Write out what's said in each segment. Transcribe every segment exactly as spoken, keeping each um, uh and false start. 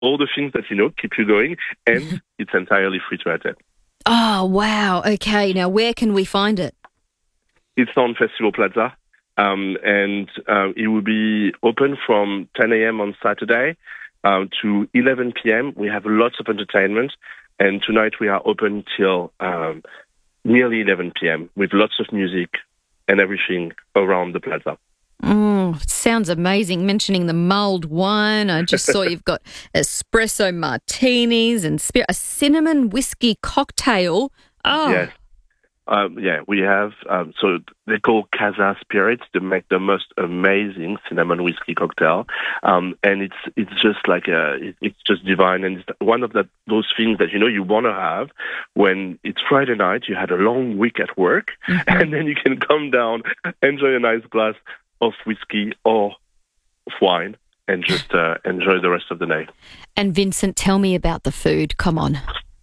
all the things that, you know, keep you going, and it's entirely free to attend. Oh, wow. Okay, now where can we find it? It's on Festival Plaza, um, and uh, it will be open from ten a.m. on Saturday um, to eleven p.m. We have lots of entertainment, and tonight we are open till um, nearly eleven p.m. with lots of music and everything around the plaza. Oh, sounds amazing. Mentioning the mulled wine, I just saw you've got espresso martinis and spir- a cinnamon whiskey cocktail. Oh, Yes. Um, yeah, we have, um, so they call Casa Spirits to make the most amazing cinnamon whiskey cocktail. Um, and it's it's just like, a, it, it's just divine. And it's one of the, those things that, you know, you want to have when it's Friday night, you had a long week at work, mm-hmm. and then you can come down, enjoy a nice glass of whiskey or of wine, and just uh, enjoy the rest of the day. And Vincent, tell me about the food. Come on.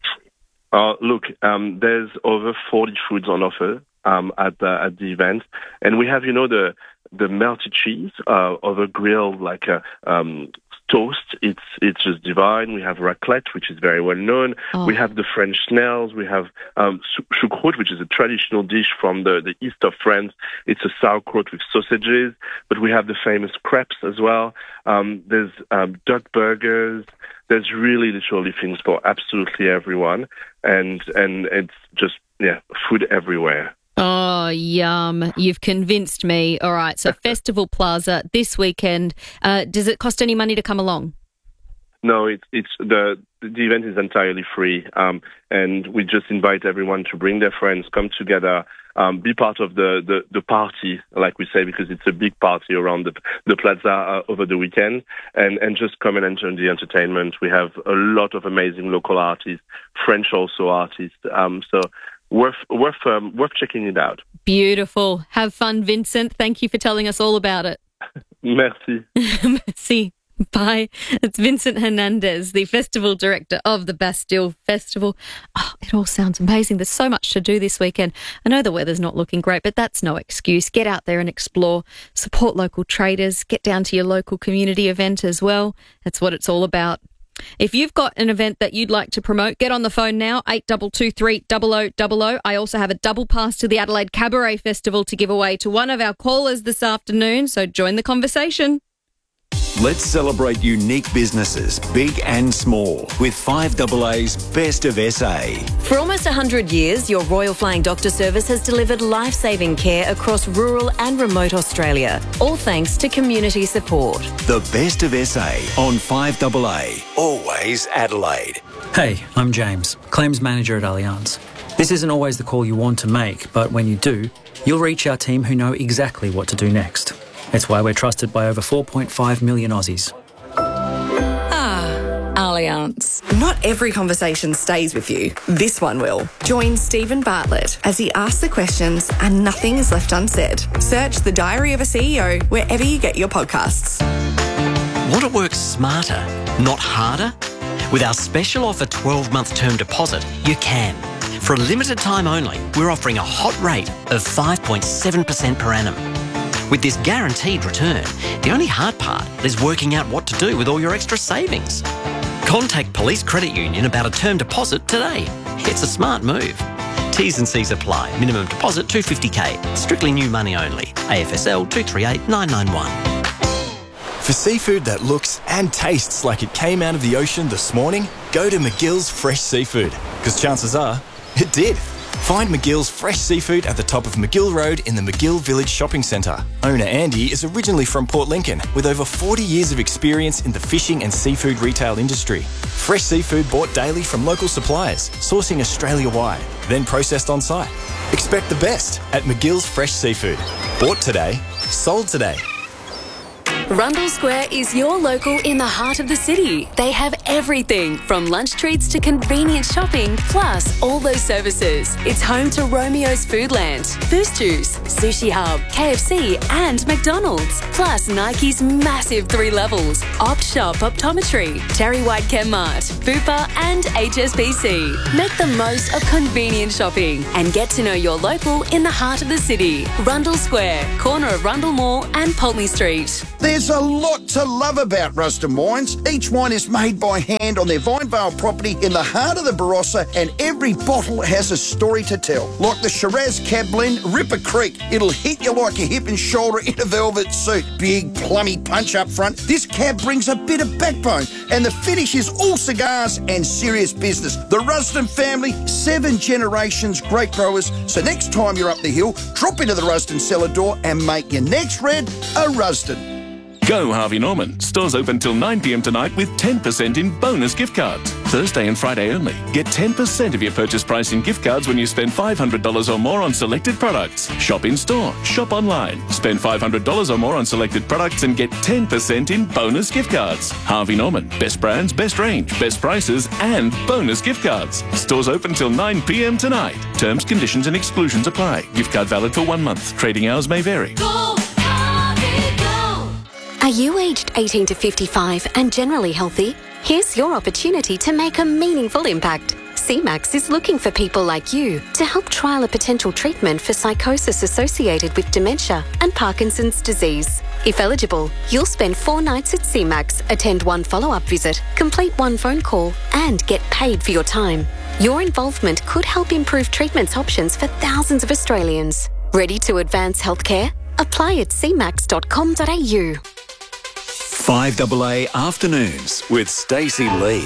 Uh, look, um, there's over forty foods on offer um, at the at the event, and we have, you know, the the melted cheese uh, over grill, like a um, toast. It's it's just divine. We have raclette, which is very well known. Oh. We have the French snails. We have um, choucroute, which is a traditional dish from the, the east of France. It's a sauerkraut with sausages, but we have the famous crepes as well. Um, there's um, duck burgers. There's really literally things for absolutely everyone, and and it's just, yeah, food everywhere. Oh, yum. You've convinced me. All right, so Festival Plaza this weekend. Uh, does it cost any money to come along? No, it's it's the the event is entirely free, um, and we just invite everyone to bring their friends, come together, um, be part of the, the, the party, like we say, because it's a big party around the the plaza uh, over the weekend, and, and just come and enjoy the entertainment. We have a lot of amazing local artists, French also artists, um, so worth worth um, worth checking it out. Beautiful. Have fun, Vincent. Thank you for telling us all about it. Merci. Merci. Bye. It's Vincent Hernandez, the festival director of the Bastille Festival. Oh, it all sounds amazing. There's so much to do this weekend. I know the weather's not looking great, but that's no excuse. Get out there and explore. Support local traders. Get down to your local community event as well. That's what it's all about. If you've got an event that you'd like to promote, get on the phone now, eight two two three, zero zero zero zero. I also have a double pass to the Adelaide Cabaret Festival to give away to one of our callers this afternoon, so join the conversation. Let's celebrate unique businesses, big and small, with five A A's Best of S A. For almost one hundred years, your Royal Flying Doctor Service has delivered life-saving care across rural and remote Australia, all thanks to community support. The Best of S A on five A A, always Adelaide. Hey, I'm James, Claims Manager at Allianz. This isn't always the call you want to make, but when you do, you'll reach our team who know exactly what to do next. It's why we're trusted by over four point five million Aussies. Ah, Allianz. Not every conversation stays with you. This one will. Join Stephen Bartlett as he asks the questions and nothing is left unsaid. Search The Diary of a C E O wherever you get your podcasts. Want to work smarter, not harder? With our special offer twelve-month term deposit, you can. For a limited time only, we're offering a hot rate of five point seven percent per annum. With this guaranteed return, the only hard part is working out what to do with all your extra savings. Contact Police Credit Union about a term deposit today. It's a smart move. T's and C's apply. Minimum deposit two hundred fifty K. Strictly new money only. A F S L two three eight nine nine one. For seafood that looks and tastes like it came out of the ocean this morning, go to McGill's Fresh Seafood, because chances are it did. Find McGill's Fresh Seafood at the top of McGill Road in the McGill Village Shopping Centre. Owner Andy is originally from Port Lincoln with over forty years of experience in the fishing and seafood retail industry. Fresh seafood bought daily from local suppliers, sourcing Australia-wide, then processed on site. Expect the best at McGill's Fresh Seafood. Bought today, sold today. Rundle Square is your local in the heart of the city. They have everything from lunch treats to convenient shopping, plus all those services. It's home to Romeo's Foodland, Boost Juice, Sushi Hub, K F C and McDonald's, plus Nike's massive three levels, Opt Shop Optometry, Terry White Chemmart, Bupa and H S B C. Make the most of convenient shopping and get to know your local in the heart of the city. Rundle Square, corner of Rundle Mall and Pulteney Street. This There's a lot to love about Rusden Wines. Each wine is made by hand on their Vinevale property in the heart of the Barossa, and every bottle has a story to tell. Like the Shiraz Cab Blend, Ripper Creek. It'll hit you like a hip and shoulder in a velvet suit. Big, plummy punch up front. This cab brings a bit of backbone, and the finish is all cigars and serious business. The Rusden family, seven generations, great growers. So next time you're up the hill, drop into the Rusden cellar door and make your next red a Rusden. Go Harvey Norman. Stores open till nine p m tonight with ten percent in bonus gift cards. Thursday and Friday only. Get ten percent of your purchase price in gift cards when you spend five hundred dollars or more on selected products. Shop in store. Shop online. Spend five hundred dollars or more on selected products and get ten percent in bonus gift cards. Harvey Norman. Best brands, best range, best prices and bonus gift cards. Stores open till nine p m tonight. Terms, conditions and exclusions apply. Gift card valid for one month. Trading hours may vary. Go, Harvey, go. Are you aged eighteen to fifty-five and generally healthy? Here's your opportunity to make a meaningful impact. C MAX is looking for people like you to help trial a potential treatment for psychosis associated with dementia and Parkinson's disease. If eligible, you'll spend four nights at C MAX, attend one follow-up visit, complete one phone call, and get paid for your time. Your involvement could help improve treatment options for thousands of Australians. Ready to advance healthcare? Apply at c max dot com dot a u. five A A Afternoons with Stacey Lee.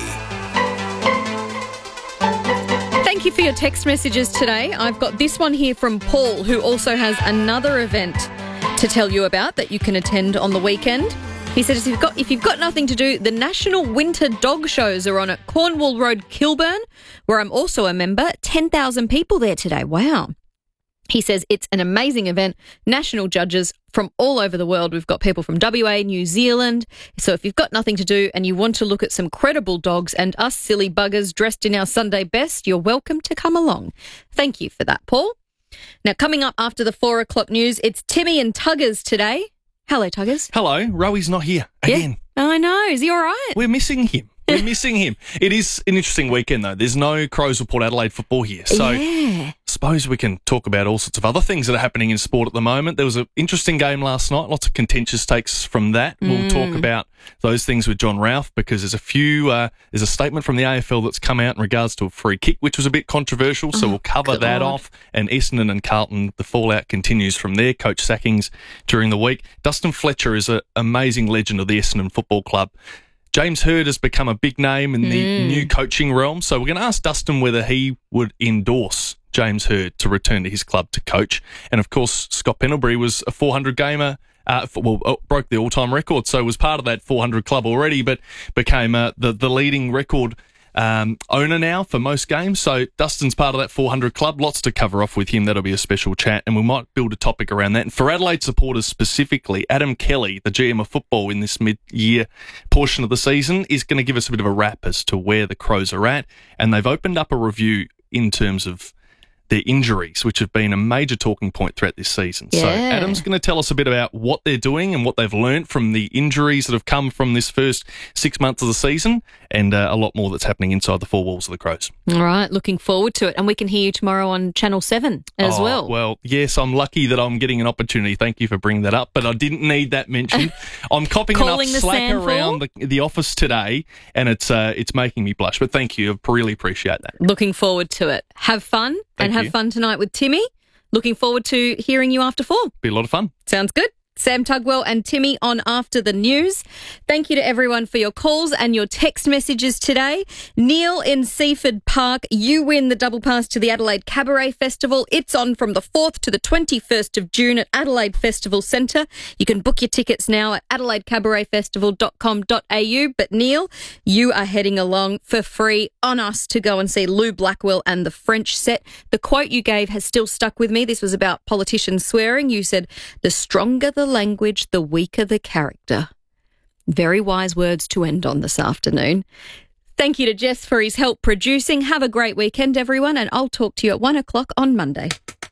Thank you for your text messages today. I've got this one here from Paul, who also has another event to tell you about that you can attend on the weekend. He says if you've got, if you've got nothing to do, the National Winter Dog Shows are on at Cornwall Road, Kilburn, where I'm also a member. ten thousand people there today. Wow. He says it's an amazing event. National judges from all over the world. We've got people from W A, New Zealand. So if you've got nothing to do and you want to look at some credible dogs and us silly buggers dressed in our Sunday best, you're welcome to come along. Thank you for that, Paul. Now, coming up after the four o'clock news, it's Timmy and Tuggers today. Hello, Tuggers. Hello. Roey's not here again. Yeah. I know. Is he all right? We're missing him. We're missing him. It is an interesting weekend, though. There's no Crows or Port Adelaide football here. So yeah. I suppose we can talk about all sorts of other things that are happening in sport at the moment. There was an interesting game last night. Lots of contentious takes from that. Mm. We'll talk about those things with John Ralph because there's a few, uh, there's a statement from the A F L that's come out in regards to a free kick, which was a bit controversial. So oh, we'll cover God. that off. And Essendon and Carlton, the fallout continues from their coach sackings during the week. Dustin Fletcher is an amazing legend of the Essendon Football Club. James Hird has become a big name in the mm. new coaching realm. So we're going to ask Dustin whether he would endorse James Hird to return to his club to coach. And, of course, Scott Pendlebury was a four hundred gamer, uh, well, broke the all-time record, so was part of that four hundred club already, but became uh, the, the leading record um, owner now for most games. So Dustin's part of that four hundred club. Lots to cover off with him. That'll be a special chat, and we might build a topic around that. And for Adelaide supporters specifically, Adam Kelly, the G M of football in this mid-year portion of the season, is going to give us a bit of a wrap as to where the Crows are at. And they've opened up a review in terms of their injuries, which have been a major talking point throughout this season. Yeah. So Adam's going to tell us a bit about what they're doing and what they've learnt from the injuries that have come from this first six months of the season, and uh, a lot more that's happening inside the four walls of the Crows. All right, looking forward to it. And we can hear you tomorrow on Channel seven as oh, well. Well, yes, I'm lucky that I'm getting an opportunity. Thank you for bringing that up, but I didn't need that mention. I'm copping enough slack around the, the office today, and it's uh, it's making me blush. But thank you. I really appreciate that. Looking forward to it. Have fun. Thank and have you. fun tonight with Timmy. Looking forward to hearing you after four. Be a lot of fun. Sounds good. Sam Tugwell and Timmy on After the News. Thank you to everyone for your calls and your text messages today. Neil in Seaford Park, you win the double pass to the Adelaide Cabaret Festival. It's on from the fourth to the twenty-first of June at Adelaide Festival Centre. You can book your tickets now at adelaide cabaret festival dot com dot a u. But Neil, you are heading along for free on us to go and see Lou Blackwell and the French Set. The quote you gave has still stuck with me. This was about politicians swearing. You said, the stronger the language, the weaker the character. Very wise words to end on this afternoon. Thank you to Jess for his help producing. Have a great weekend, everyone, and I'll talk to you at one o'clock on Monday.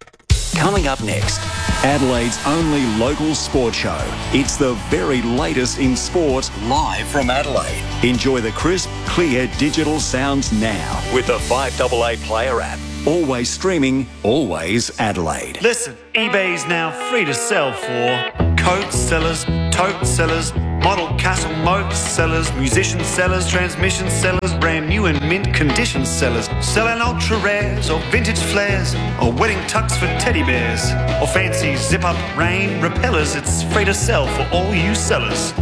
Coming up next, Adelaide's only local sport show. It's the very latest in sport, live from Adelaide. Enjoy the crisp, clear digital sounds now with the five A A Player app. Always streaming, always Adelaide. Listen, eBay is now free to sell for coats, sellers, tote sellers, model castle moat sellers, musician sellers, transmission sellers, brand new and mint condition sellers, selling ultra rares or vintage flares, or wedding tucks for teddy bears, or fancy zip-up rain repellers. It's free to sell for all you sellers.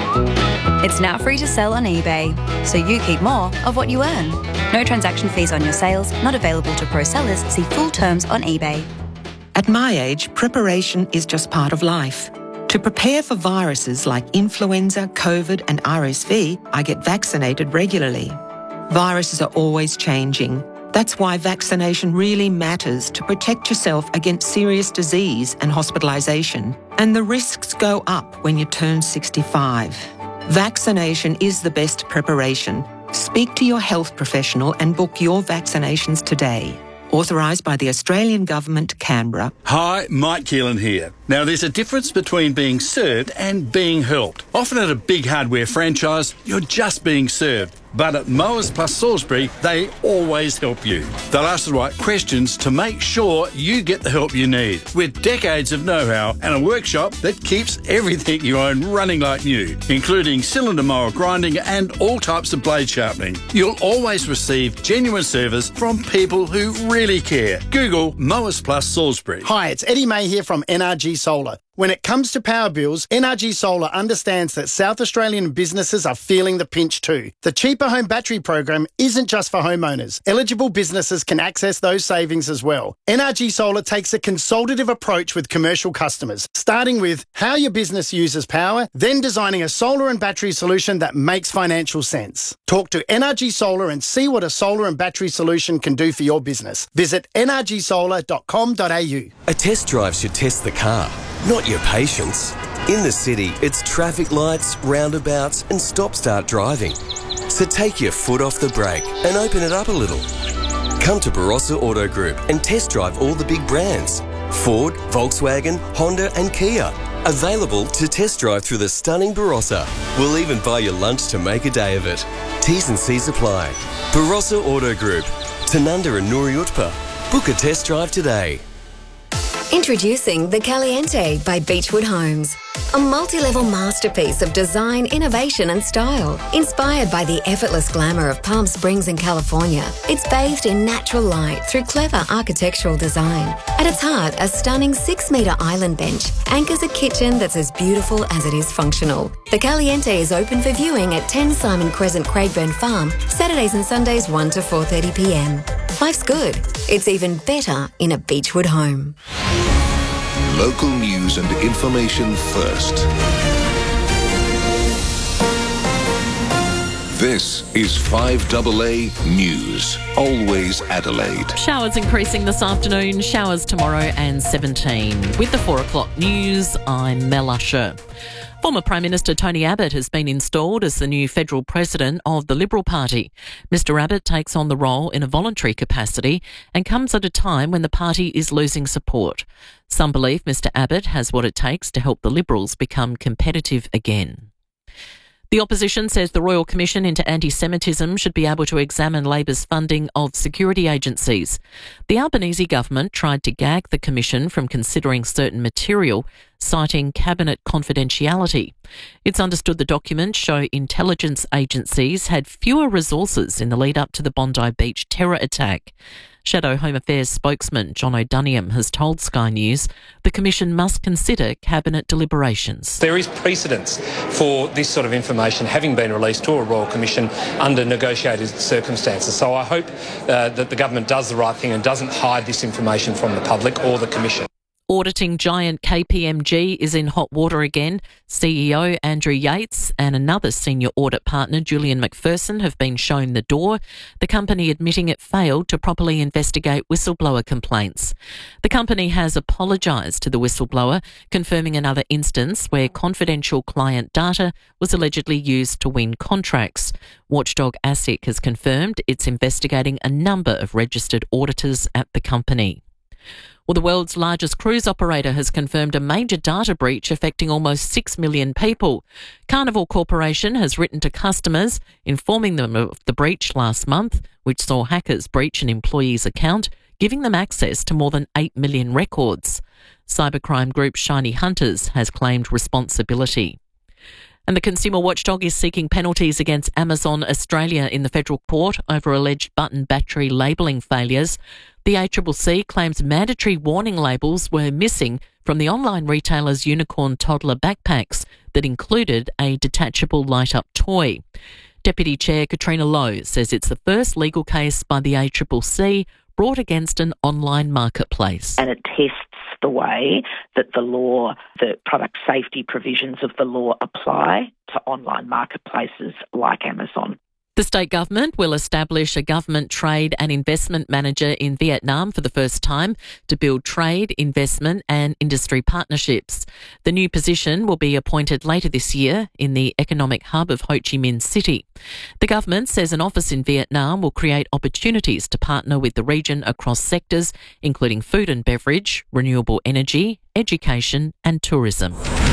It's now free to sell on eBay, so you keep more of what you earn. No transaction fees on your sales, not available to pro sellers. See full terms on eBay. At my age, preparation is just part of life. To prepare for viruses like influenza, COVID and R S V, I get vaccinated regularly. Viruses are always changing. That's why vaccination really matters to protect yourself against serious disease and hospitalisation. And the risks go up when you turn sixty-five. Vaccination is the best preparation. Speak to your health professional and book your vaccinations today. Authorised by the Australian Government, Canberra. Hi, Mike Keelan here. Now, there's a difference between being served and being helped. Often at a big hardware franchise, you're just being served. But at Mowers Plus Salisbury, they always help you. They'll ask the right questions to make sure you get the help you need. With decades of know-how and a workshop that keeps everything you own running like new, including cylinder mower grinding and all types of blade sharpening. You'll always receive genuine service from people who really care. Google Mowers Plus Salisbury. Hi, it's Eddie May here from N R G Solar. When it comes to power bills, N R G Solar understands that South Australian businesses are feeling the pinch too. The Cheaper Home Battery program isn't just for homeowners. Eligible businesses can access those savings as well. N R G Solar takes a consultative approach with commercial customers, starting with how your business uses power, then designing a solar and battery solution that makes financial sense. Talk to N R G Solar and see what a solar and battery solution can do for your business. Visit n r g solar dot com dot a u. A test drive should test the car, not your patience. In the city, it's traffic lights, roundabouts and stop-start driving. So take your foot off the brake and open it up a little. Come to Barossa Auto Group and test drive all the big brands. Ford, Volkswagen, Honda and Kia. Available to test drive through the stunning Barossa. We'll even buy you lunch to make a day of it. T's and C's apply. Barossa Auto Group. Tanunda and Nuri Utpa. Book a test drive today. Introducing the Caliente by Beechwood Homes. A multi-level masterpiece of design, innovation and style. Inspired by the effortless glamour of Palm Springs in California, it's bathed in natural light through clever architectural design. At its heart, a stunning six-metre island bench anchors a kitchen that's as beautiful as it is functional. The Caliente is open for viewing at ten Simon Crescent, Craigburn Farm, Saturdays and Sundays one to four thirty p m. Life's good. It's even better in a Beechwood home. Local news and information first. This is five A A News. Always Adelaide. Showers increasing this afternoon, showers tomorrow and seventeen. With the four o'clock news, I'm Mel Usher. Former Prime Minister Tony Abbott has been installed as the new federal president of the Liberal Party. Mister Abbott takes on the role in a voluntary capacity and comes at a time when the party is losing support. Some believe Mister Abbott has what it takes to help the Liberals become competitive again. The opposition says the Royal Commission into Anti-Semitism should be able to examine Labor's funding of security agencies. The Albanese government tried to gag the Commission from considering certain material, citing cabinet confidentiality. It's understood the documents show intelligence agencies had fewer resources in the lead up to the Bondi Beach terror attack. Shadow Home Affairs spokesman John O'Duniam has told Sky News the Commission must consider cabinet deliberations. There is precedence for this sort of information having been released to a Royal Commission under negotiated circumstances. So I hope uh, that the government does the right thing and doesn't hide this information from the public or the Commission. Auditing giant K P M G is in hot water again. C E O Andrew Yates and another senior audit partner, Julian McPherson, have been shown the door, the company admitting it failed to properly investigate whistleblower complaints. The company has apologised to the whistleblower, confirming another instance where confidential client data was allegedly used to win contracts. Watchdog ASIC has confirmed it's investigating a number of registered auditors at the company. Well, the world's largest cruise operator has confirmed a major data breach affecting almost six million people. Carnival Corporation has written to customers, informing them of the breach last month, which saw hackers breach an employee's account, giving them access to more than eight million records. Cybercrime group Shiny Hunters has claimed responsibility. And the consumer watchdog is seeking penalties against Amazon Australia in the federal court over alleged button battery labelling failures. The A C C C claims mandatory warning labels were missing from the online retailer's unicorn toddler backpacks that included a detachable light-up toy. Deputy Chair Katrina Lowe says it's the first legal case by the A C C C brought against an online marketplace. And it tests the way that the law, the product safety provisions of the law apply to online marketplaces like Amazon. The state government will establish a government trade and investment manager in Vietnam for the first time to build trade, investment and industry partnerships. The new position will be appointed later this year in the economic hub of Ho Chi Minh City. The government says an office in Vietnam will create opportunities to partner with the region across sectors, including food and beverage, renewable energy, education and tourism.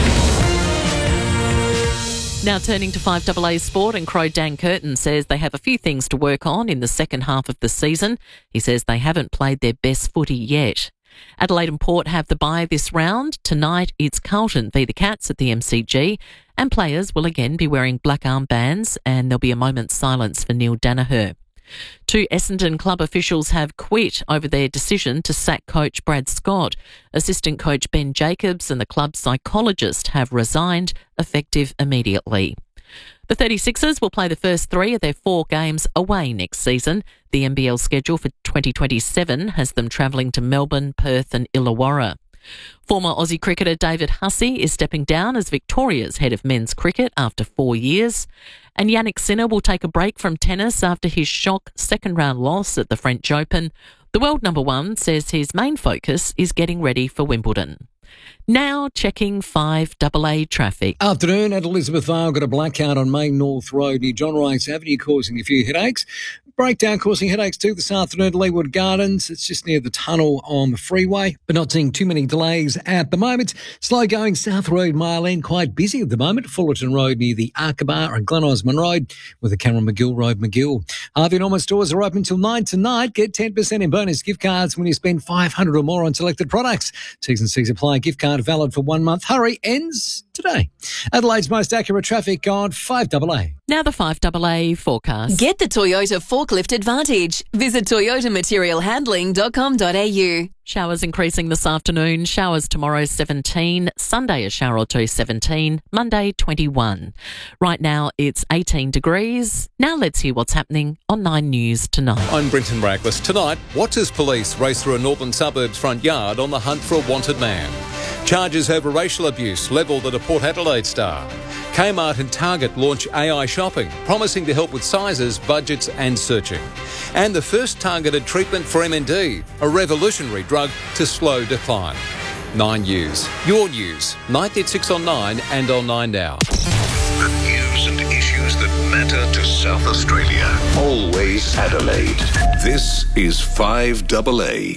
Now turning to five A A Sport, and Crow Dan Curtin says they have a few things to work on in the second half of the season. He says they haven't played their best footy yet. Adelaide and Port have the bye this round. Tonight it's Carlton v the Cats at the M C G, and players will again be wearing black armbands, and there'll be a moment's silence for Neil Danaher. Two Essendon club officials have quit over their decision to sack coach Brad Scott. Assistant coach Ben Jacobs and the club's psychologist have resigned, effective immediately. The thirty-sixers will play the first three of their four games away next season. The N B L schedule for twenty twenty-seven has them travelling to Melbourne, Perth and Illawarra. Former Aussie cricketer David Hussey is stepping down as Victoria's head of men's cricket after four years. And Yannick Sinner will take a break from tennis after his shock second-round loss at the French Open. The world number one says his main focus is getting ready for Wimbledon. Now checking five A A traffic. Afternoon at Elizabeth Vale, got a blackout on Main North Road near John Rice Avenue, causing a few headaches. Breakdown causing headaches too this afternoon at Leewood Gardens. It's just near the tunnel on the freeway, but not seeing too many delays at the moment. Slow going South Road Mile End, quite busy at the moment. Fullerton Road near the Arkabar and Glen Osmond Road with the Cameron McGill Road McGill. Harvey Norman stores are open till nine tonight. Get ten percent in bonus gift cards when you spend five hundred dollars or more on selected products. T's and C's apply. Gift card valid for one month. Hurry ends today. Adelaide's most accurate traffic on five A A. Now the five A A forecast. Get the Toyota Forklift Advantage. Visit toyota material handling dot com dot a u. Showers increasing this afternoon. Showers tomorrow seventeen. Sunday a shower or two seventeen. Monday twenty-one. Right now it's eighteen degrees. Now let's hear what's happening on Nine News tonight. I'm Brenton Brackless. Tonight, Waters police race through a northern suburbs front yard on the hunt for a wanted man. Charges over racial abuse levelled at a Port Adelaide star. Kmart and Target launch A I shopping, promising to help with sizes, budgets and searching. And the first targeted treatment for M N D, a revolutionary drug to slow decline. Nine News. Your news. ninety at six on Nine and on Nine Now. The news and issues that matter to South Australia. Always Adelaide. This is five A A.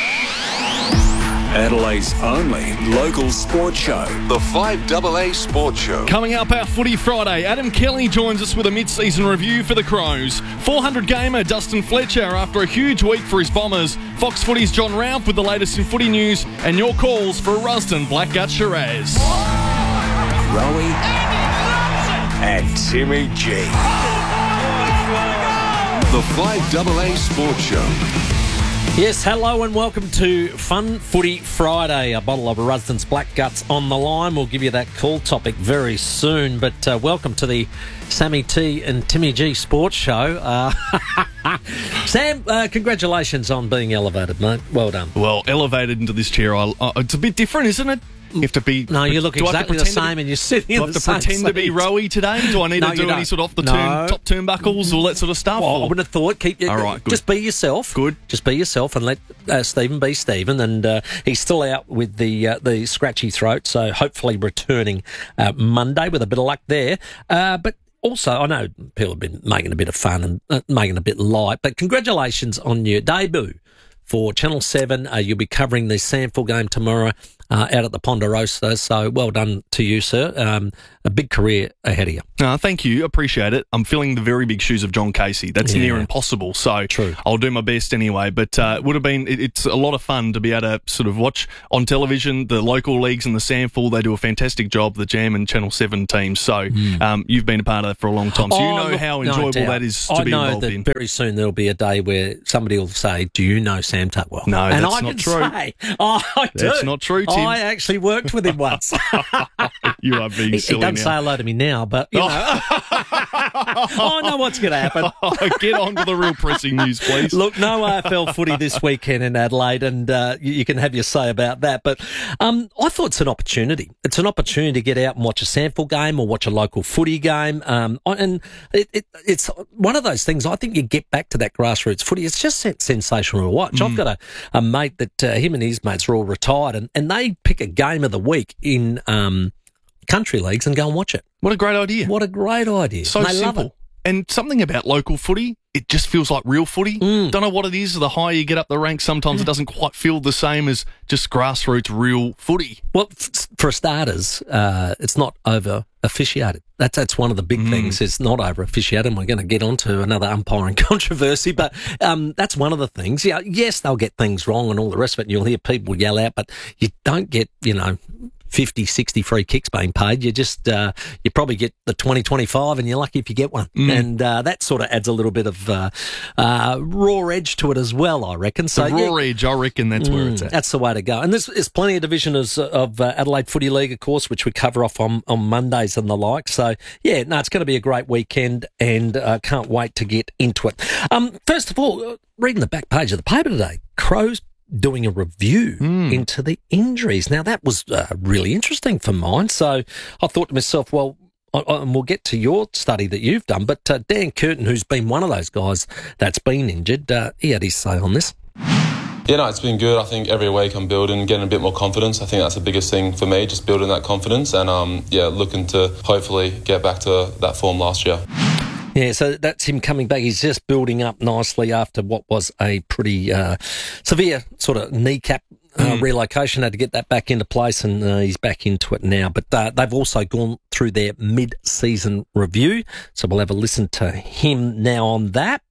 Adelaide's only local sports show. The five A A Sports Show. Coming up our Footy Friday, Adam Kelly joins us with a mid-season review for the Crows. four hundred gamer Dustin Fletcher after a huge week for his Bombers. Fox Footy's John Ralph with the latest in footy news and your calls for Rusden Blackgut Shiraz. Rowie and Timmy G. The five A A Sports Show. Yes, hello and welcome to Fun Footy Friday. A bottle of Rusden's Black Guts on the line. We'll give you that cool topic very soon. But uh, welcome to the Sammy T and Timmy G Sports Show. Uh, Sam, uh, congratulations on being elevated, mate. Well done. Well, elevated into this chair, I, uh, it's a bit different, isn't it? You have to be. No, you look exactly the same, be, and you're sitting. Do I have to pretend to be rowy today? Do I need no, to do any sort of off the no. turn, top turnbuckles, all that sort of stuff? Well, or? I wouldn't have thought. Keep you. All right, good. Just be yourself. Good. Just be yourself, and let uh, Stephen be Stephen. And uh, he's still out with the uh, the scratchy throat, so hopefully returning uh, Monday with a bit of luck there. Uh, but. Also, I know people have been making a bit of fun and uh, making a bit light, but congratulations on your debut for Channel seven. Uh, you'll be covering the Sandford game tomorrow uh, out at the Ponderosa. So well done to you, sir. Um, a big career ahead of you. No, thank you. Appreciate it. I'm filling the very big shoes of John Casey. That's Yeah. near impossible. So True. I'll do my best anyway. But uh, it would have been, it, it's a lot of fun to be able to sort of watch on television the local leagues and the Samful. They do a fantastic job, the Jam and Channel seven teams. So um, you've been a part of that for a long time. So you Oh, know look, how no enjoyable doubt. that is to I be know involved that in. very soon there'll be a day where somebody will say, "Do you know Sam Tutwell?" No, and that's I not can true. say, "Oh, I do." That's not true, Tim. I actually worked with him once. You are being he, he silly doesn't now. say hello to me now, but you know, I know what's going to happen. Get on to the real pressing news, please. Look, no A F L footy this weekend in Adelaide, and uh, you, you can have your say about that. But um, I thought it's an opportunity. It's an opportunity to get out and watch a Samful game or watch a local footy game. Um, and it, it, it's one of those things. I think you get back to that grassroots footy. It's just sen- sensational to watch. Mm. I've got a, a mate that uh, him and his mates are all retired, and, and they pick a game of the week in um, country leagues and go and watch it. What a great idea. What a great idea. So And they simple. love it. And something about local footy, it just feels like real footy. Mm. Don't know what it is. The higher you get up the ranks, sometimes it doesn't quite feel the same as just grassroots real footy. Well, f- for starters, uh, it's not over officiated. That's that's one of the big Mm. things. It's not over officiated. And we're going to get onto another umpiring controversy, but um, that's one of the things. Yeah, yes, they'll get things wrong and all the rest of it. And you'll hear people yell out, but you don't get, you know, fifty, sixty free kicks being paid. You just, uh, you probably get the twenty, twenty-five and you're lucky if you get one. Mm. And uh, that sort of adds a little bit of uh, uh, raw edge to it as well, I reckon. So the raw yeah, edge, I reckon that's where it's Mm, at. That's the way to go. And there's, there's plenty of divisions of, of uh, Adelaide Footy League, of course, which we cover off on, on Mondays and the like. So, yeah, no, it's going to be a great weekend and uh, can't wait to get into it. Um, first of all, uh, reading the back page of the paper today, Crows doing a review into the injuries. Now, that was uh, really interesting for mine. So I thought to myself, well, I, I, and we'll get to your study that you've done, but uh, Dan Curtin, who's been one of those guys that's been injured, uh, he had his say on this. Yeah, no, it's been good. I think every week I'm building, getting a bit more confidence. I think that's the biggest thing for me, just building that confidence and, um, yeah, looking to hopefully get back to that form last year. Yeah, so that's him coming back. He's just building up nicely after what was a pretty uh, severe sort of kneecap uh, Mm. relocation. Had to get that back into place, and uh, he's back into it now. But uh, they've also gone through their mid-season review, so we'll have a listen to him now on that.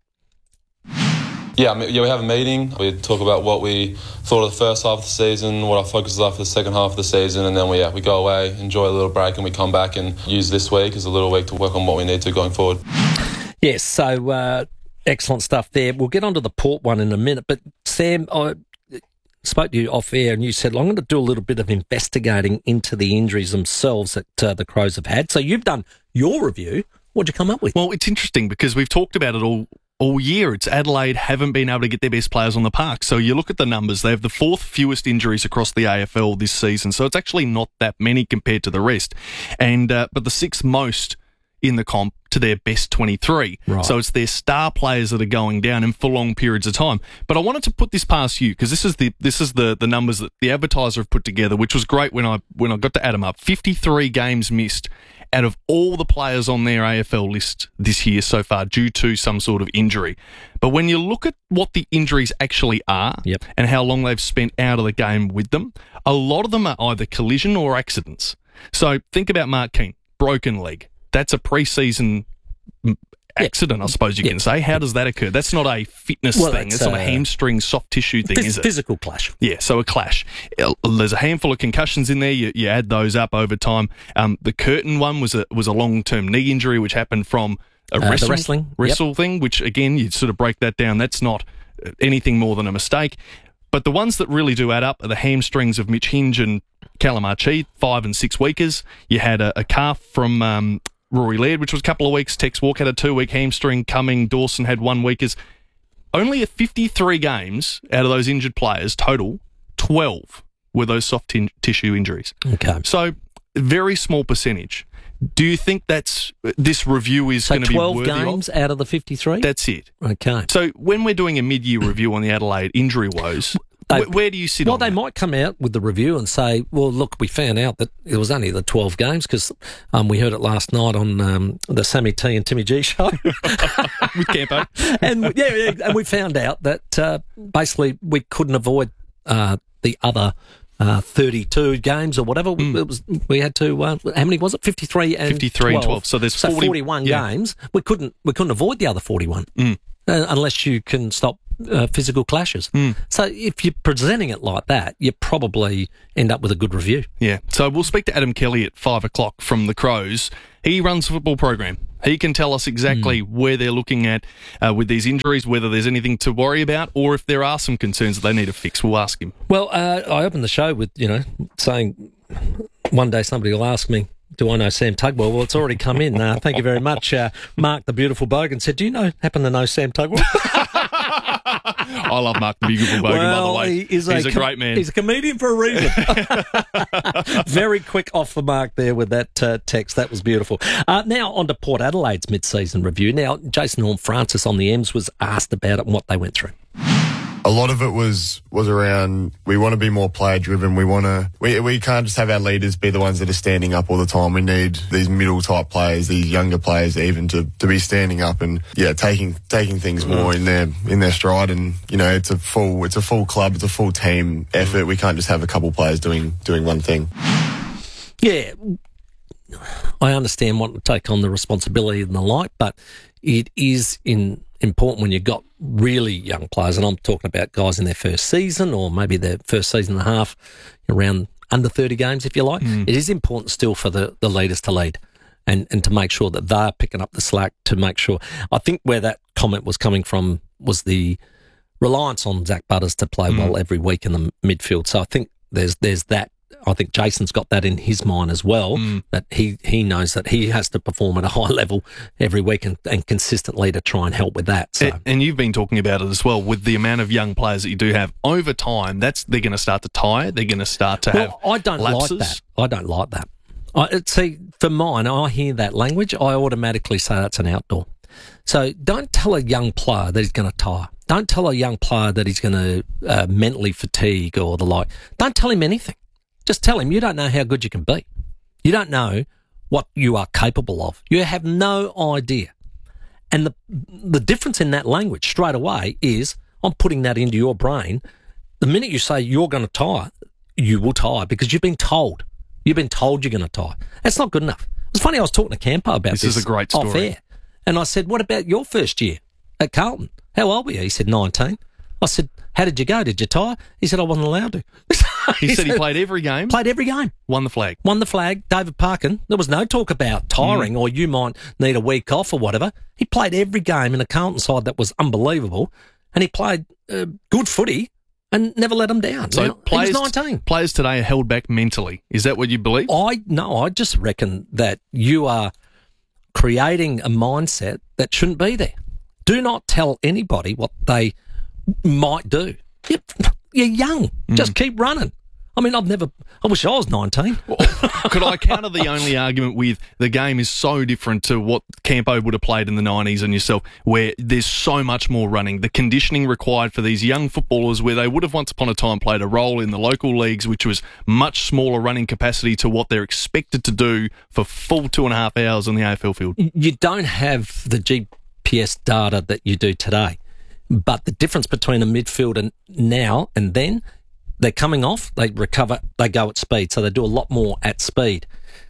Yeah, I mean, yeah, we have a meeting. We talk about what we thought of the first half of the season, what our focuses are for the second half of the season, and then we yeah, we go away, enjoy a little break, and we come back and use this week as a little week to work on what we need to going forward. Yes, so uh, excellent stuff there. We'll get onto the Port one in a minute, but Sam, I spoke to you off air and you said, well, I'm going to do a little bit of investigating into the injuries themselves that uh, the Crows have had. So you've done your review. What'd you come up with? Well, it's interesting because we've talked about it all all year. It's Adelaide haven't been able to get their best players on the park. So you look at the numbers, they have the fourth fewest injuries across the A F L this season. So it's actually not that many compared to the rest. And uh, but the sixth most in the comp to their best twenty-three. Right. So it's their star players that are going down and for long periods of time. But I wanted to put this past you because this is the this is the the numbers that the advertiser have put together, which was great when I when I got to add them up. fifty-three games missed out of all the players on their A F L list this year so far due to some sort of injury. But when you look at what the injuries actually are yep. and how long they've spent out of the game with them, a lot of them are either collision or accidents. So think about Mark Keane, broken leg. That's a pre-season accident, I suppose you Yeah. can say. How does that occur? That's not a fitness Well, thing. that's, It's not a uh, hamstring soft tissue thing, Phys- is it? Physical clash. Yeah, so a clash. Uh, There's a handful of concussions in there. You, you add those up over time. Um, the Curtin one was a was a long term knee injury, which happened from a Uh, the wrestle, wrestling, yep. wrestle thing. Which again, you sort of break that down. That's not anything more than a mistake. But the ones that really do add up are the hamstrings of Mitch Hinge and Callum Archie, five and six weekers. You had a, a calf from um, Rory Laird, which was a couple of weeks. Tex Walk had a two-week hamstring. Cumming, Dawson had one weekers. Only at fifty-three games out of those injured players total, twelve were those soft tin- tissue injuries. Okay. So, very small percentage. Do you think that's this review is So going to be twelve worthy games of? out of the fifty-three? That's it. Okay. So, when we're doing a mid-year review on the Adelaide injury woes, They- wh- where do you sit Well, on they that? might come out with the review and say, well, look, we found out that it was only the twelve games because um, we heard it last night on um, the Sammy T and Timmy G show. With Campo. and, yeah, yeah, and we found out that uh, basically we couldn't avoid uh, the other uh, thirty-two games or whatever. Mm. It was we had to uh, how many was it? fifty-three and fifty-three twelve. and twelve. So there's so forty, forty-one yeah. games. We couldn't we couldn't avoid the other forty-one mm. uh, unless you can stop uh, physical clashes. Mm. So if you're presenting it like that, you probably end up with a good review. Yeah. So we'll speak to Adam Kelly at five o'clock from the Crows. He runs a football program. He can tell us exactly mm. where they're looking at uh, with these injuries, whether there's anything to worry about, or if there are some concerns that they need to fix. We'll ask him. Well, uh, I opened the show with, you know, saying one day somebody will ask me, do I know Sam Tugwell? Well, it's already come in. Uh, thank you very much. Uh, Mark, the beautiful Bogan, said, do you know happen to know Sam Tugwell? I love Mark the beautiful Bogan, well, by the way. He is he's a, a great man. He's a comedian for a reason. Very quick off the mark there with that uh, text. That was beautiful. Uh, now on to Port Adelaide's mid-season review. Now, Jason Horne-Francis on the M's was asked about it and what they went through. A lot of it was was around we want to be more player driven. We want to we we can't just have our leaders be the ones that are standing up all the time. We need these middle type players, these younger players, even to, to be standing up and yeah, taking taking things more in their in their stride. And you know, it's a full it's a full club, it's a full team effort. We can't just have a couple players doing doing one thing. Yeah, I understand wanting to take on the responsibility and the like, but it is in. important when you've got really young players, and I'm talking about guys in their first season or maybe their first season and a half, around under thirty games, if you like. Mm. It is important still for the, the leaders to lead and, and to make sure that they're picking up the slack, to make sure. I think where that comment was coming from was the reliance on Zach Butters to play mm. well every week in the midfield. So I think there's there's that. I think Jason's got that in his mind as well, mm. that he, he knows that he has to perform at a high level every week and, and consistently to try and help with that. So. And, and you've been talking about it as well, with the amount of young players that you do have. Over time, that's they're going to start to tire, they're going to start to well, have I don't lapses. like that. I don't like that. I, see, for mine, I hear that language, I automatically say that's an outdoor. So don't tell a young player that he's going to tire. Don't tell a young player that he's going to uh, mentally fatigue or the like. Don't tell him anything. Just tell him you don't know how good you can be. You don't know what you are capable of. You have no idea. And the the difference in that language straight away is I'm putting that into your brain. The minute you say you're going to tire, you will tire because you've been told. You've been told you're going to tire. That's not good enough. It was funny, I was talking to Campo about this. This is a great story. Off air. And I said, what about your first year at Carlton? How old were you? He said, nineteen. I said, how did you go? Did you tire? He said, I wasn't allowed to. he, he said he played every game? Played every game. Won the flag. Won the flag. David Parkin. There was no talk about tiring mm. or you might need a week off or whatever. He played every game in a Carlton side that was unbelievable, and he played uh, good footy and never let them down. So now, players, he was nineteen. Players today are held back mentally. Is that what you believe? I No, I just reckon that you are creating a mindset that shouldn't be there. Do not tell anybody what they might do. You're, you're young. Mm. Just keep running. I mean, I've never... I wish I was nineteen. Well, could I counter the only argument with the game is so different to what Campo would have played in the nineties and yourself, where there's so much more running. The conditioning required for these young footballers, where they would have once upon a time played a role in the local leagues, which was much smaller running capacity to what they're expected to do for full two and a half hours on the A F L field. You don't have the G P S data that you do today. But the difference between a midfielder now and then, they're coming off, they recover, they go at speed. So they do a lot more at speed.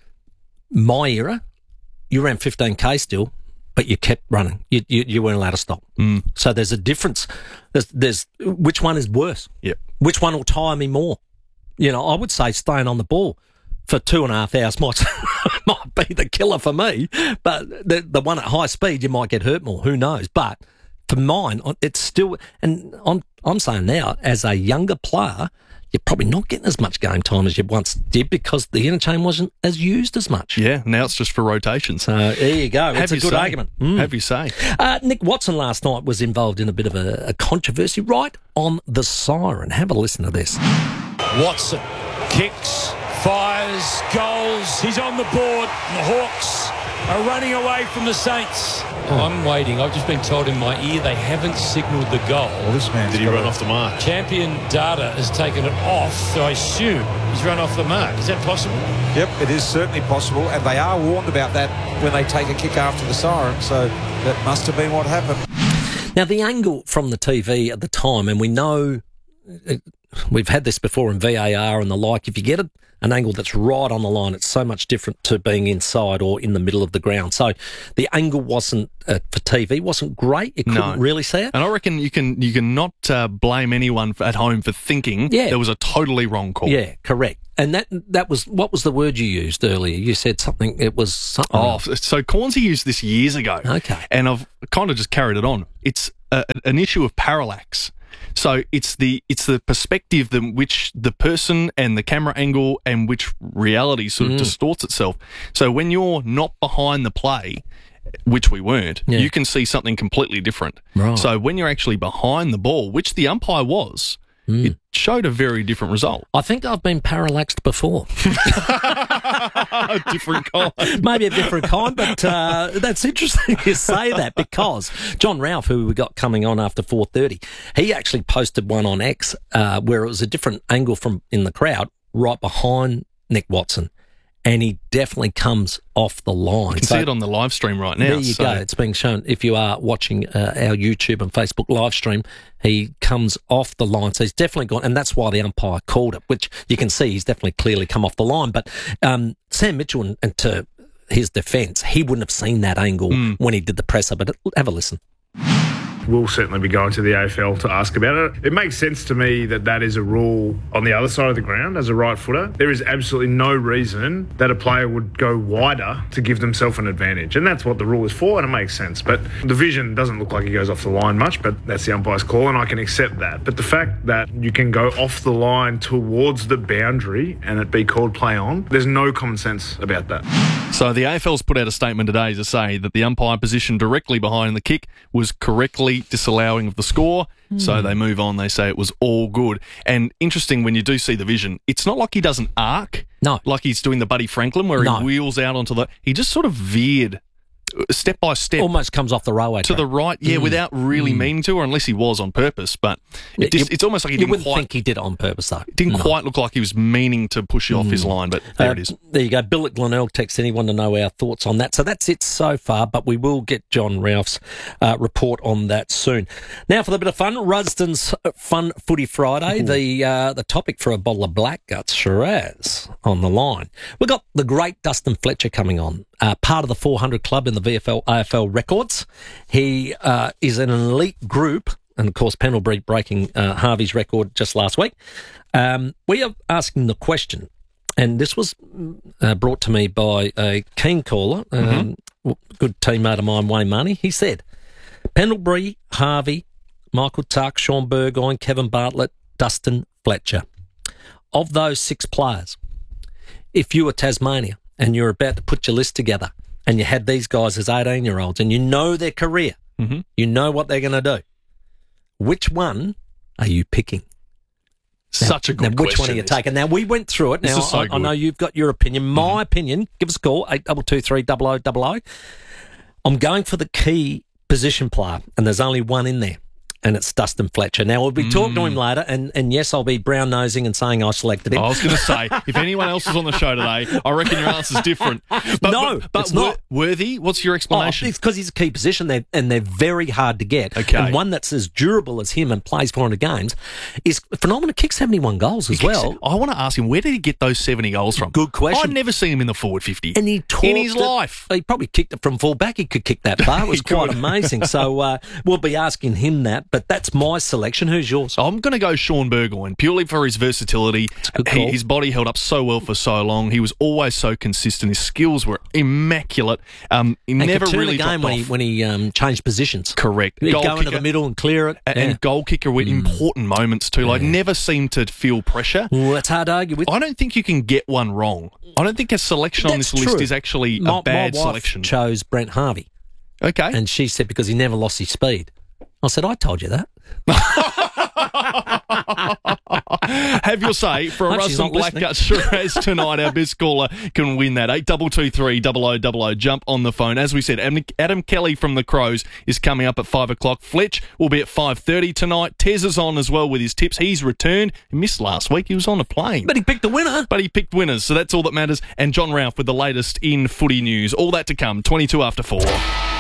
My era, you ran fifteen K still, but you kept running. You you, you weren't allowed to stop. Mm. So there's a difference. There's, there's which one is worse? Yep. Which one will tire me more? You know, I would say staying on the ball for two and a half hours might might be the killer for me. But the the one at high speed, you might get hurt more. Who knows? But for mine, it's still, and I'm I'm saying now, as a younger player, you're probably not getting as much game time as you once did because the interchange wasn't as used as much. Yeah, now it's just for rotations. So there you go. It's a good say. argument. Mm. Have you say. Uh, Nick Watson last night was involved in a bit of a, a controversy right on the siren. Have a listen to this. Watson kicks, fires, goals. He's on the board. And the Hawks are running away from the Saints. Oh. I'm waiting. I've just been told in my ear they haven't signalled the goal. Well, this man did he run off the mark? Champion Data has taken it off, so I assume he's run off the mark. Is that possible? Yep, it is certainly possible, and they are warned about that when they take a kick after the siren, so that must have been what happened. Now, the angle from the T V at the time, and we know it, we've had this before in V A R and the like. If you get it, an angle that's right on the line, it's so much different to being inside or in the middle of the ground. So the angle wasn't, uh, for T V, wasn't great. You couldn't No. really see it. And I reckon you can you can not uh, blame anyone at home for thinking Yeah. there was a totally wrong call. Yeah, correct. And that that was, what was the word you used earlier? You said something, it was something. Oh, so Cornsey used this years ago. Okay. And I've kind of just carried it on. It's a, an issue of parallax. So it's the it's the perspective that which the person and the camera angle and which reality sort of Mm. distorts itself. So when you're not behind the play, which we weren't, Yeah. you can see something completely different. Right. So when you're actually behind the ball, which the umpire was, Mm. it showed a very different result. I think I've been parallaxed before. A different kind. Maybe a different kind, but uh, that's interesting you say that, because John Ralph, who we got coming on after four thirty, he actually posted one on X uh, where it was a different angle from in the crowd right behind Nick Watson, and he definitely comes off the line. You can So- see it on the live stream right now. There you so. go. It's being shown. If you are watching uh, our YouTube and Facebook live stream, he comes off the line. So he's definitely gone, and that's why the umpire called it, which you can see he's definitely clearly come off the line. But um, Sam Mitchell, and, and to his defence, he wouldn't have seen that angle Mm. when he did the presser. But have a listen. We'll certainly be going to the A F L to ask about it. It makes sense to me that that is a rule on the other side of the ground as a right footer. There is absolutely no reason that a player would go wider to give themselves an advantage. And that's what the rule is for, and it makes sense. But the vision doesn't look like he goes off the line much, but that's the umpire's call, and I can accept that. But the fact that you can go off the line towards the boundary and it be called play on, there's no common sense about that. So the A F L's put out a statement today to say that the umpire position directly behind the kick was correctly disallowing of the score. Hmm. So they move on. They say it was all good. And interesting, when you do see the vision, it's not like he doesn't arc. No. Like he's doing the Buddy Franklin where No. he wheels out onto the... He just sort of veered step by step. Almost comes off the railway to track. the right, yeah, Mm. without really Mm. meaning to, or unless he was on purpose. But it just, You- it's almost like he you didn't wouldn't quite... think he did it on purpose, though. It didn't No. quite look like he was meaning to push you off his line, but there Uh, it is. There you go. Bill at Glenelg texts anyone to know our thoughts on that. So that's it so far, but we will get John Ralph's uh, report on that soon. Now for the bit of fun, Rusden's Fun Footy Friday. The uh, the topic for a bottle of Black Guts Shiraz on the line. We've got the great Dustin Fletcher coming on, uh, part of the four hundred Club in the V F L A F L records. He uh, is in an elite group, and of course Pendlebury breaking uh, Harvey's record just last week. Um, we are asking the question, and this was uh, brought to me by a keen caller, um, good teammate of mine, Wayne Marnie. He said, Pendlebury, Harvey, Michael Tuck, Sean Burgoyne, Kevin Bartlett, Dustin Fletcher. Of those six players, if you were Tasmania and you're about to put your list together and you had these guys as eighteen-year-olds and you know their career, mm-hmm. you know what they're going to do, which one are you picking? Such a good now, which question. one are you this. taking? Now, we went through it. This Now, is so I, I good. know you've got your opinion. My Mm-hmm. opinion, give us a call, eight two two three double oh double oh. I'm going for the key position player, and there's only one in there, and it's Dustin Fletcher. Now, we'll be talking to him later, and, and yes, I'll be brown-nosing and saying I selected him. I was going to say, if anyone else was on the show today, I reckon your answer's different. But, No, but, but it's not. Worthy, what's your explanation? Oh, it's because he's a key position, they're, and they're very hard to get. Okay. And one that's as durable as him and plays four hundred games is phenomenal. Kicks seventy-one goals as well. I want to ask him, where did he get those seventy goals from? Good question. I've never seen him in the forward fifty. And he talked in his it- life. He probably kicked it from full back. He could kick that far. It was He quite could. amazing. So uh, we'll be asking him that. But that's my selection. Who's yours? I'm going to go Sean Burgoyne, purely for his versatility. good He, call. his body held up so well for so long. He was always so consistent. His skills were immaculate. Um, he And never could turn really a game dropped when off. he when he um, changed positions. Correct. He'd Goal go into kicker. the middle and clear it. A- Yeah. And goal kicker were important moments too. Like, never seemed to feel pressure. Well, that's hard to argue with. I don't think you can get one wrong. I don't think a selection on That's this list true. is actually my, a bad my wife selection. chose Brent Harvey. Okay. And she said because he never lost his speed. I said, I told you that. Have your say for a Hope she's Rusden not listening. Blackgut Shiraz tonight. Our best caller can win that. eight two two three double oh double oh. Jump on the phone. As we said, Adam, Adam Kelly from the Crows is coming up at five o'clock. Fletch will be at five thirty tonight. Tez is on as well with his tips. He's returned. He missed last week. He was on a plane. But he picked the winner. But he picked winners, so that's all that matters. And John Ralph with the latest in footy news. All that to come, twenty-two after four.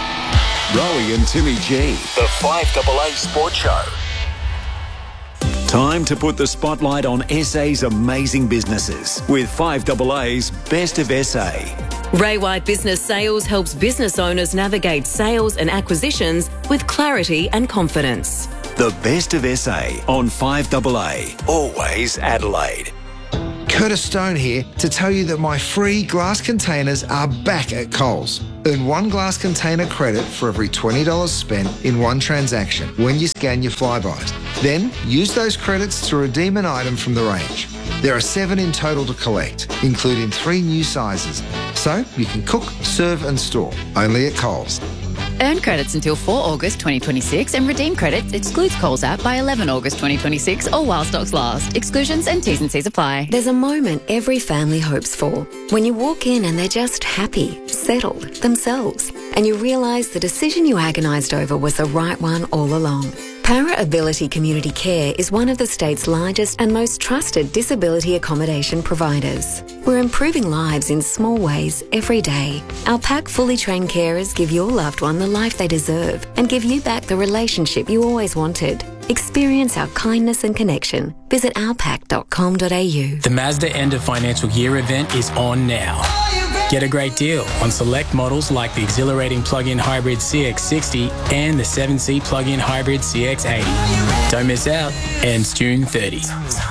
Rowie and Timmy G. The five double A Sports Show. Time to put the spotlight on S A's amazing businesses with five A A's Best of S A. Ray White Business Sales helps business owners navigate sales and acquisitions with clarity and confidence. The Best of S A on five A A. Always Adelaide. Curtis Stone here to tell you that my free glass containers are back at Coles. Earn one glass container credit for every twenty dollars spent in one transaction when you scan your Flybys. Then use those credits to redeem an item from the range. There are seven in total to collect, including three new sizes. So you can cook, serve and store, only at Coles. Earn credits until four August twenty twenty-six and redeem credits excludes Coles app by eleven August twenty twenty-six or while stocks last. Exclusions and T's and C's apply. There's a moment every family hopes for when you walk in and they're just happy, settled, themselves, and you realise the decision you agonised over was the right one all along. Para Ability Community Care is one of the state's largest and most trusted disability accommodation providers. We're improving lives in small ways every day. Our P A C fully trained carers give your loved one the life they deserve and give you back the relationship you always wanted. Experience our kindness and connection. Visit our pac dot com dot a u. The Mazda End of Financial Year event is on now. Get a great deal on select models like the exhilarating plug-in hybrid C X sixty and the seven seat plug-in hybrid C X eighty. Don't miss out. Ends June thirtieth.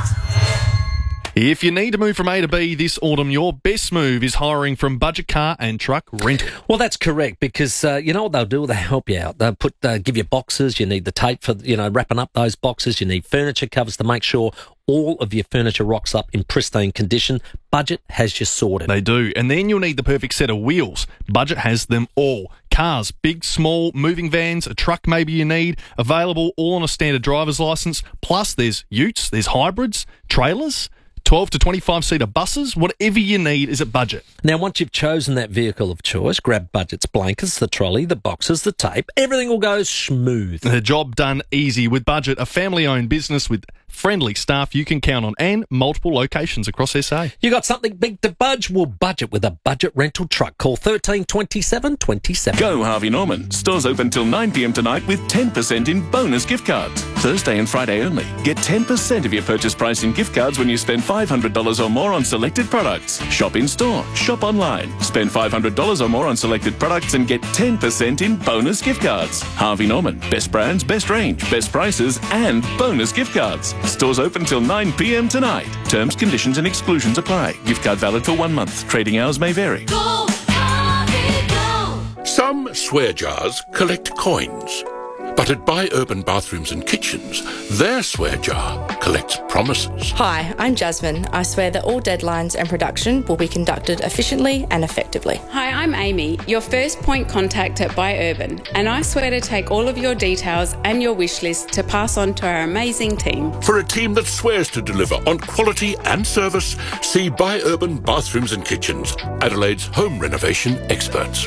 If you need to move from A to B this autumn, your best move is hiring from Budget Car and Truck Rental. Well, that's correct because uh, you know what they'll do? They'll help you out. They'll put, uh, give you boxes. You need the tape for, you know, wrapping up those boxes. You need furniture covers to make sure all of your furniture rocks up in pristine condition. Budget has you sorted. They do. And then you'll need the perfect set of wheels. Budget has them all. Cars, big, small, moving vans, a truck maybe you need, available all on a standard driver's licence. Plus there's utes, there's hybrids, trailers, twelve to twenty-five seater buses, whatever you need is at Budget. Now, once you've chosen that vehicle of choice, grab Budget's blankets, the trolley, the boxes, the tape. Everything will go smooth. The job done easy with Budget, a family-owned business with friendly staff you can count on and multiple locations across S A. You got something big to budge? We'll budget with a Budget rental truck. Call thirteen twenty-seven twenty-seven. Go Harvey Norman. Stores open till nine p m tonight with ten percent in bonus gift cards. Thursday and Friday only. Get ten percent of your purchase price in gift cards when you spend five hundred dollars or more on selected products. Shop in store. Shop online. Spend five hundred dollars or more on selected products and get ten percent in bonus gift cards. Harvey Norman. Best brands, best range, best prices and bonus gift cards. Stores open till nine p m tonight. Terms, conditions and exclusions apply. Gift card valid for one month. Trading hours may vary. Go, Harvey, go. Some swear jars collect coins. But at Buy Urban Bathrooms and Kitchens, their swear jar collects promises. Hi, I'm Jasmine. I swear that all deadlines and production will be conducted efficiently and effectively. Hi, I'm Amy, your first point contact at Buy Urban, and I swear to take all of your details and your wish list to pass on to our amazing team. For a team that swears to deliver on quality and service, see Buy Urban Bathrooms and Kitchens, Adelaide's home renovation experts.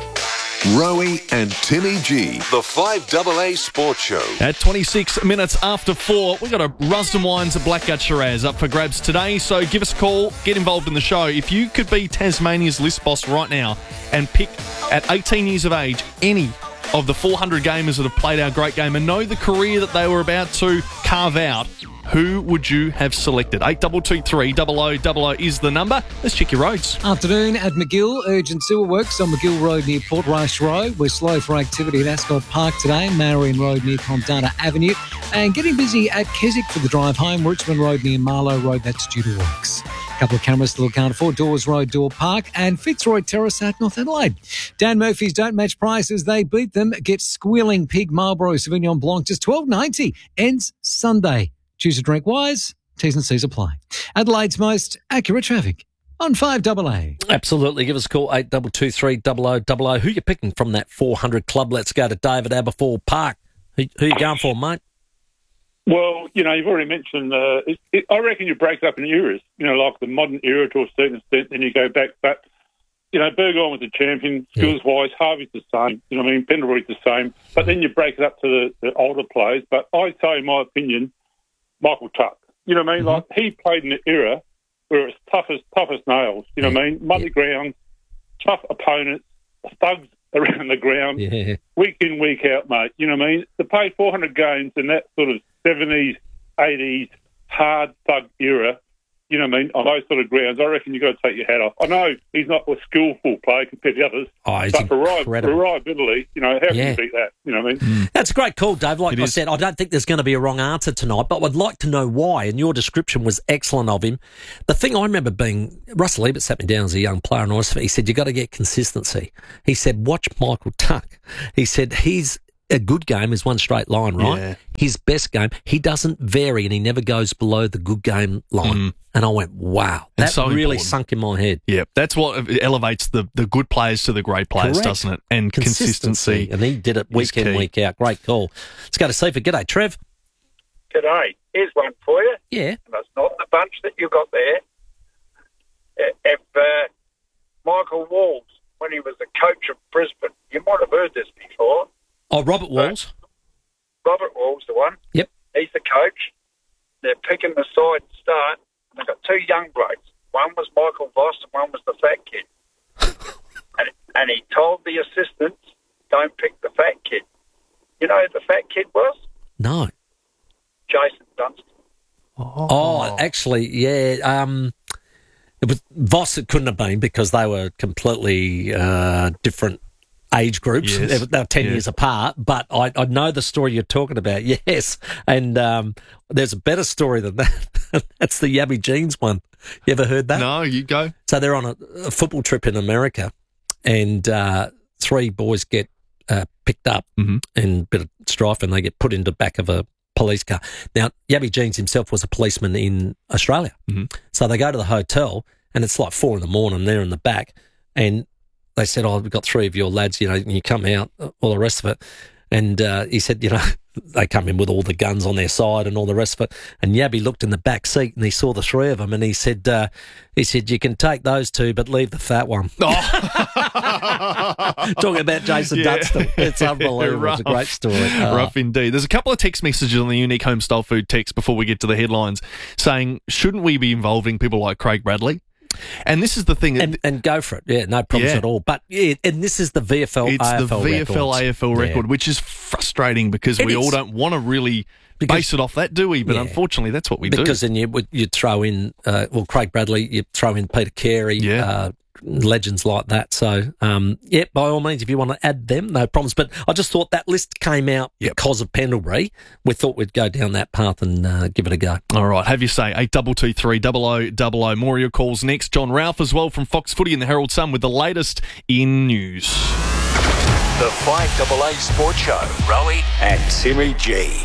Rowie and Timmy G, the five A A Sports Show. At twenty-six minutes after four, we've got a Rusden Wines Blackgut Shiraz up for grabs today, so give us a call, get involved in the show. If you could be Tasmania's list boss right now and pick, at eighteen years of age, any of the four hundred gamers that have played our great game and know the career that they were about to carve out, who would you have selected? eight two two three, double oh double oh is the number. Let's check your roads. Afternoon at McGill. Urgent sewer works on McGill Road near Port Rush Road. We're slow for activity at Ascot Park today. Marion Road near Condana Avenue. And getting busy at Keswick for the drive home. Richmond Road near Marlow Road. That's due to works. A couple of cameras to look out for. Dawes Road, Door Park, and Fitzroy Terrace at North Adelaide. Dan Murphy's Don't Match Prices. They beat them. Get Squealing Pig Marlborough Sauvignon Blanc just twelve ninety. Ends Sunday. Choose to drink wise. T's and C's apply. Adelaide's most accurate traffic on five A A. Absolutely. Give us a call, eight two two three, double oh double oh. Who you picking from that four hundred club? Let's go to David Aberfoyle Park. Who, who you going for, mate? Well, you know, you've already mentioned, uh, it, it, I reckon you break up in eras, you know, like the modern era to a certain extent, then you go back. But, you know, Burgoyne was the champion, skills-wise, yeah. Harvey's the same, you know what I mean, Pendlebury's the same, but then you break it up to the, the older players. But I'd say, in my opinion, Michael Tuck. You know what I mean? Mm-hmm. Like, he played in an era where it's tough as, tough as nails, you know what I mean? Muddy yeah. ground, tough opponents, thugs around the ground, yeah. week in, week out, mate. You know what I mean? To play four hundred games in that sort of seventies, eighties hard thug era, you know what I mean, on those sort of grounds, I reckon you've got to take your hat off. I know he's not a skillful player compared to others, Oh, he's but for incredible. reliability, you know, how can Yeah. you beat that? You know what I mean? That's a great call, Dave. Like It I is. said, I don't think there's going to be a wrong answer tonight, but I'd like to know why, and your description was excellent of him. The thing I remember being, Russell Ebert sat me down as a young player, and I was, he said, you've got to get consistency. He said, watch Michael Tuck. He said, he's a good game is one straight line, right? Yeah. His best game, he doesn't vary and he never goes below the good game line. Mm. And I went, wow, And that so really important. sunk in my head. Yeah, that's what elevates the, the good players to the great players, Correct. doesn't it? And consistency. And he did it is week in, key. week out. Great call. Let's go to Seaford. G'day, Trev. G'day. Here's one for you. Yeah. And that's not the bunch that you got there. If uh, Michael Walls, when he was the coach of Brisbane, you might have heard this before. Oh, Robert Walls. Robert Walls, the one. Yep. He's the coach. They're picking the side to start. And they've got two young blokes. One was Michael Voss and one was the fat kid. and, and he told the assistants, don't pick the fat kid. You know who the fat kid was? No. Jason Dunstan. Oh, actually, yeah. Um, it was Voss. It couldn't have been because they were completely uh, different age groups. Yes. They, were, they were ten Yeah. years apart. But I, I know the story you're talking about. Yes, and um, there's a better story than that. That's the Yabby Jeans one. You ever heard that? No, you go. So they're on a, a football trip in America, and uh, three boys get uh, picked up mm-hmm. in a bit of strife, and they get put into the back of a police car. Now, Yabby Jeans himself was a policeman in Australia. Mm-hmm. So they go to the hotel, and it's like four in the morning. They're in the back, and they said, "Oh, we've got three of your lads. You know, and you come out, all the rest of it." And uh, he said, "You know, they come in with all the guns on their side and all the rest of it." And Yabby looked in the back seat, and he saw the three of them, and he said, uh, "He said you can take those two, but leave the fat one." Talking about Jason Yeah. Dunstan, it's unbelievable. It's a great story. Uh, Rough indeed. There's a couple of text messages on the Unique Homestyle Food text before we get to the headlines saying, shouldn't we be involving people like Craig Bradley? And this is the thing. And, and go for it. Yeah, no problems Yeah. at all. But, yeah, and this is the V F L, It's A F L the V F L, records. A F L Yeah. record, which is frustrating because It we is. all don't want to really Because- base it off that, do we? But Yeah. unfortunately, that's what we Because do. then you would you throw in, uh, well, Craig Bradley, you throw in Peter Carey, Yeah. uh, legends like that. So, um, yeah, by all means, if you want to add them, no problems. But I just thought that list came out because of Pendlebury. We thought we'd go down that path and uh, give it a go. All right, have your say. eight two two three, double oh double oh. More of your calls next. John Ralph as well from Fox Footy and the Herald Sun with the latest in news. The five A A Sports Show. Rowie and Timmy G.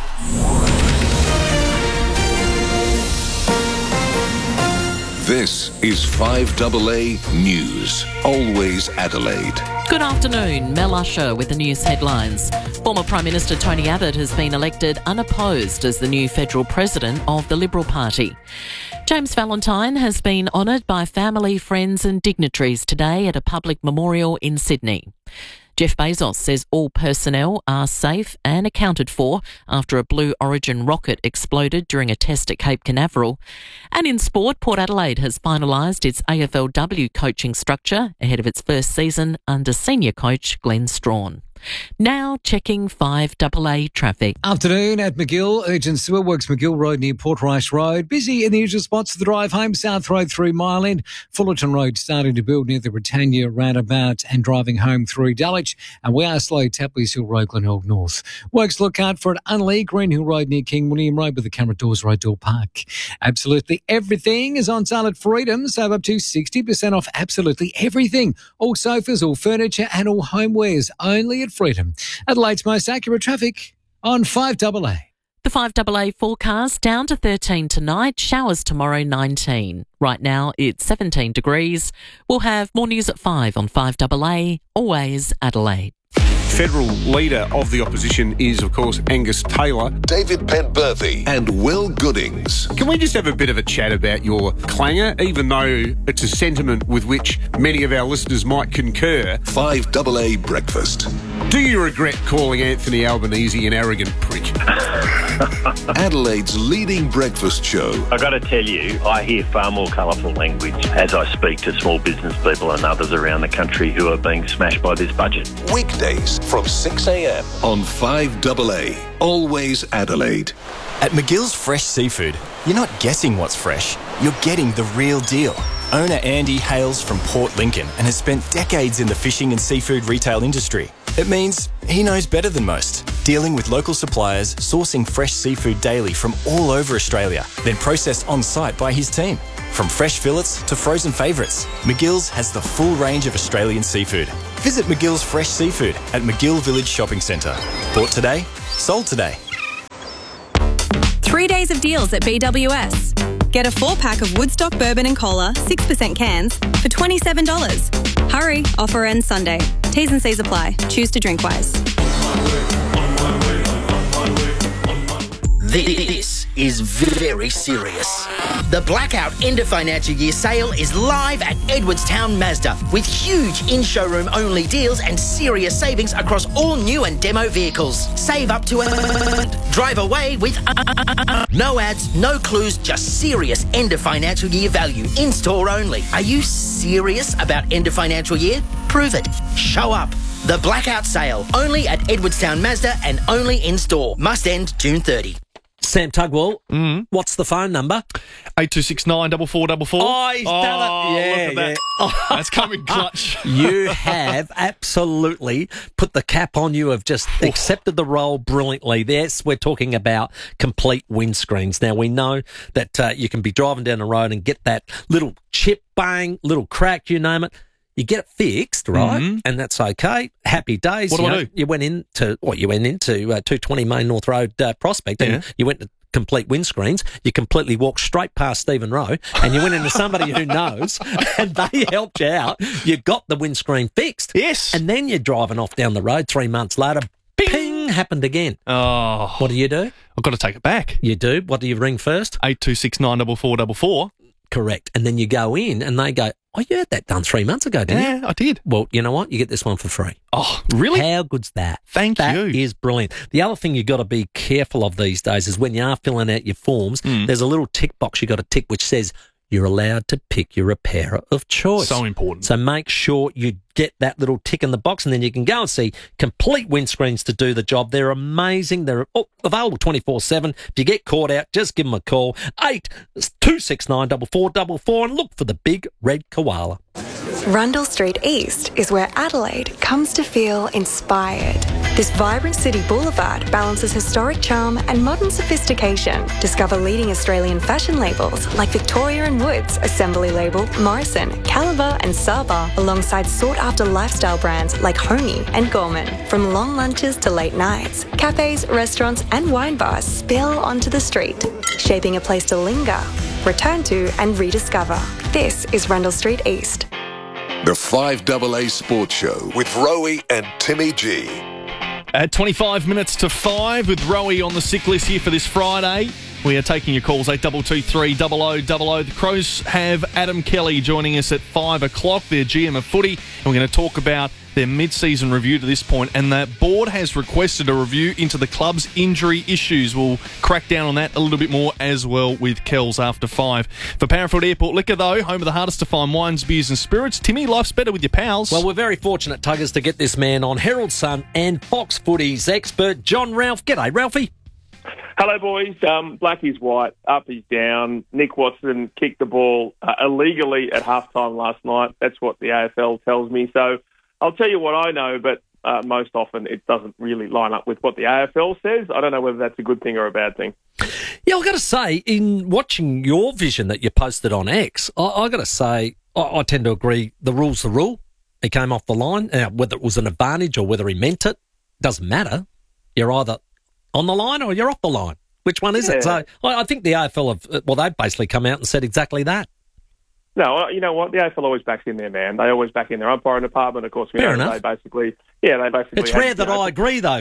This is five A A News. Always Adelaide. Good afternoon. Mel Usher with the news headlines. Former Prime Minister Tony Abbott has been elected unopposed as the new federal president of the Liberal Party. James Valentine has been honoured by family, friends and dignitaries today at a public memorial in Sydney. Jeff Bezos says all personnel are safe and accounted for after a Blue Origin rocket exploded during a test at Cape Canaveral. And in sport, Port Adelaide has finalised its A F L W coaching structure ahead of its first season under senior coach Glenn Strawn. Now checking five A A traffic. Afternoon at McGill. Urgent sewer works McGill Road near Port Rice Road. Busy in the usual spots for the drive home. South Road through Mile End. Fullerton Road starting to build near the Britannia roundabout and driving home through Dulwich. And we are slow Tapley's Hill Road, Glenelg North. Works look out for an Unley Green Hill Road near King William Road with the Camera Doors Road Door Park. Absolutely everything is on sale at Freedom. Save up to sixty percent off absolutely everything. All sofas, all furniture and all homewares only at Freedom. Adelaide's most accurate traffic on five A A. The five A A forecast down to thirteen tonight, showers tomorrow nineteen. Right now it's seventeen degrees. We'll have more news at five on five A A, always Adelaide. Federal leader of the opposition is, of course, Angus Taylor. David Penberthy and Will Goodings. Can we just have a bit of a chat about your clangor, even though it's a sentiment with which many of our listeners might concur? five A A Breakfast. Do you regret calling Anthony Albanese an arrogant prick? Adelaide's leading breakfast show. I got to tell you, I hear far more colourful language as I speak to small business people and others around the country who are being smashed by this budget. Weekdays from six a.m. on five double A. Always Adelaide. At McGill's Fresh Seafood, you're not guessing what's fresh, you're getting the real deal. Owner Andy hails from Port Lincoln and has spent decades in the fishing and seafood retail industry. It means he knows better than most, dealing with local suppliers, sourcing fresh seafood daily from all over Australia, then processed on-site by his team. From fresh fillets to frozen favourites, McGill's has the full range of Australian seafood. Visit McGill's Fresh Seafood at McGill Village Shopping Centre. Bought today, sold today. Three days of deals at B W S. Get a four-pack of Woodstock Bourbon and Cola, six percent cans, for twenty-seven dollars. Hurry, offer ends Sunday. T's and C's apply. Choose to drink wise. This is very serious. The Blackout End of Financial Year sale is live at Edwardstown Mazda with huge in-showroom only deals and serious savings across all new and demo vehicles. Save up to a... Drive away with... No ads, no clues, just serious end of financial year value. In-store only. Are you serious about end of financial year? Prove it. Show up. The Blackout sale. Only at Edwardstown Mazda and only in-store. Must end June thirtieth. Sam Tugwell, mm. what's the phone number? eight two six nine four four four four. Oh, he's oh, done it. Yeah, look at that. yeah. That's coming clutch. You have absolutely put the cap on. You have just accepted the role brilliantly. Yes, we're talking about complete windscreens. Now, we know that uh, you can be driving down the road and get that little chip, bang, little crack, you name it. You get it fixed, right? Mm-hmm. And that's okay. Happy days. What do you I know, do? You went into, well, you went into uh, two twenty Main North Road uh, Prospect, and Yeah. you went to complete windscreens. You completely walked straight past Stephen Rowe, and you went into somebody who knows, and they helped you out. You got the windscreen fixed. Yes. And then you're driving off down the road three months later. Ping! Ping happened again. Oh. What do you do? I've got to take it back. You do? What do you ring first? eight two six nine four four four four. Correct. And then you go in and they go, oh, you had that done three months ago, didn't you? Yeah, I did. Well, you know what? You get this one for free. Oh, really? How good's that? Thank that you. That is brilliant. The other thing you've got to be careful of these days is when you are filling out your forms, Mm. there's a little tick box you got to tick which says you're allowed to pick your repairer of choice. So important. So make sure you get that little tick in the box, and then you can go and see complete windscreens to do the job. They're amazing. They're oh, available twenty-four seven. If you get caught out, just give them a call. eight two six nine four four four four and look for the big red koala. Rundle Street East is where Adelaide comes to feel inspired. This vibrant city boulevard balances historic charm and modern sophistication. Discover leading Australian fashion labels like Victoria and Woods, Assembly Label, Morrison, Caliber and Saba, alongside sought-after lifestyle brands like Homey and Gorman. From long lunches to late nights, cafes, restaurants and wine bars spill onto the street, shaping a place to linger, return to and rediscover. This is Rundle Street East. The five double A Sports Show with Rowie and Timmy G. At twenty-five minutes to five with Rowie on the sick list here for this Friday. We are taking your calls, eight two two three double oh double oh. The Crows have Adam Kelly joining us at five o'clock, their G M of footy, and we're going to talk about their mid-season review to this point, and the board has requested a review into the club's injury issues. We'll crack down on that a little bit more as well with Kells after five. For Parafield Airport Liquor, though, home of the hardest to find wines, beers and spirits, Timmy, life's better with your pals. Well, we're very fortunate, Tuggers, to get this man on, Herald Sun and Fox Footy's expert, John Ralph. G'day, Ralphie. Hello, boys. Um, black is white, up is down. Nick Watson kicked the ball uh, illegally at halftime last night. That's what the A F L tells me. So I'll tell you what I know, but uh, most often it doesn't really line up with what the A F L says. I don't know whether that's a good thing or a bad thing. Yeah, I've got to say, in watching your vision that you posted on X, I, I've got to say, I, I tend to agree the rule's the rule. He came off the line. Now, whether it was an advantage or whether he meant it, doesn't matter. You're either on the line or you're off the line. Which one is Yeah. it? So I, I think the A F L have, well, they've basically come out and said exactly that. No, you know what? The A F L always backs in there, man. They always back in their umpiring department. Of course, we Fair know enough. they basically, yeah, they basically. It's have, rare that you know, I agree, though.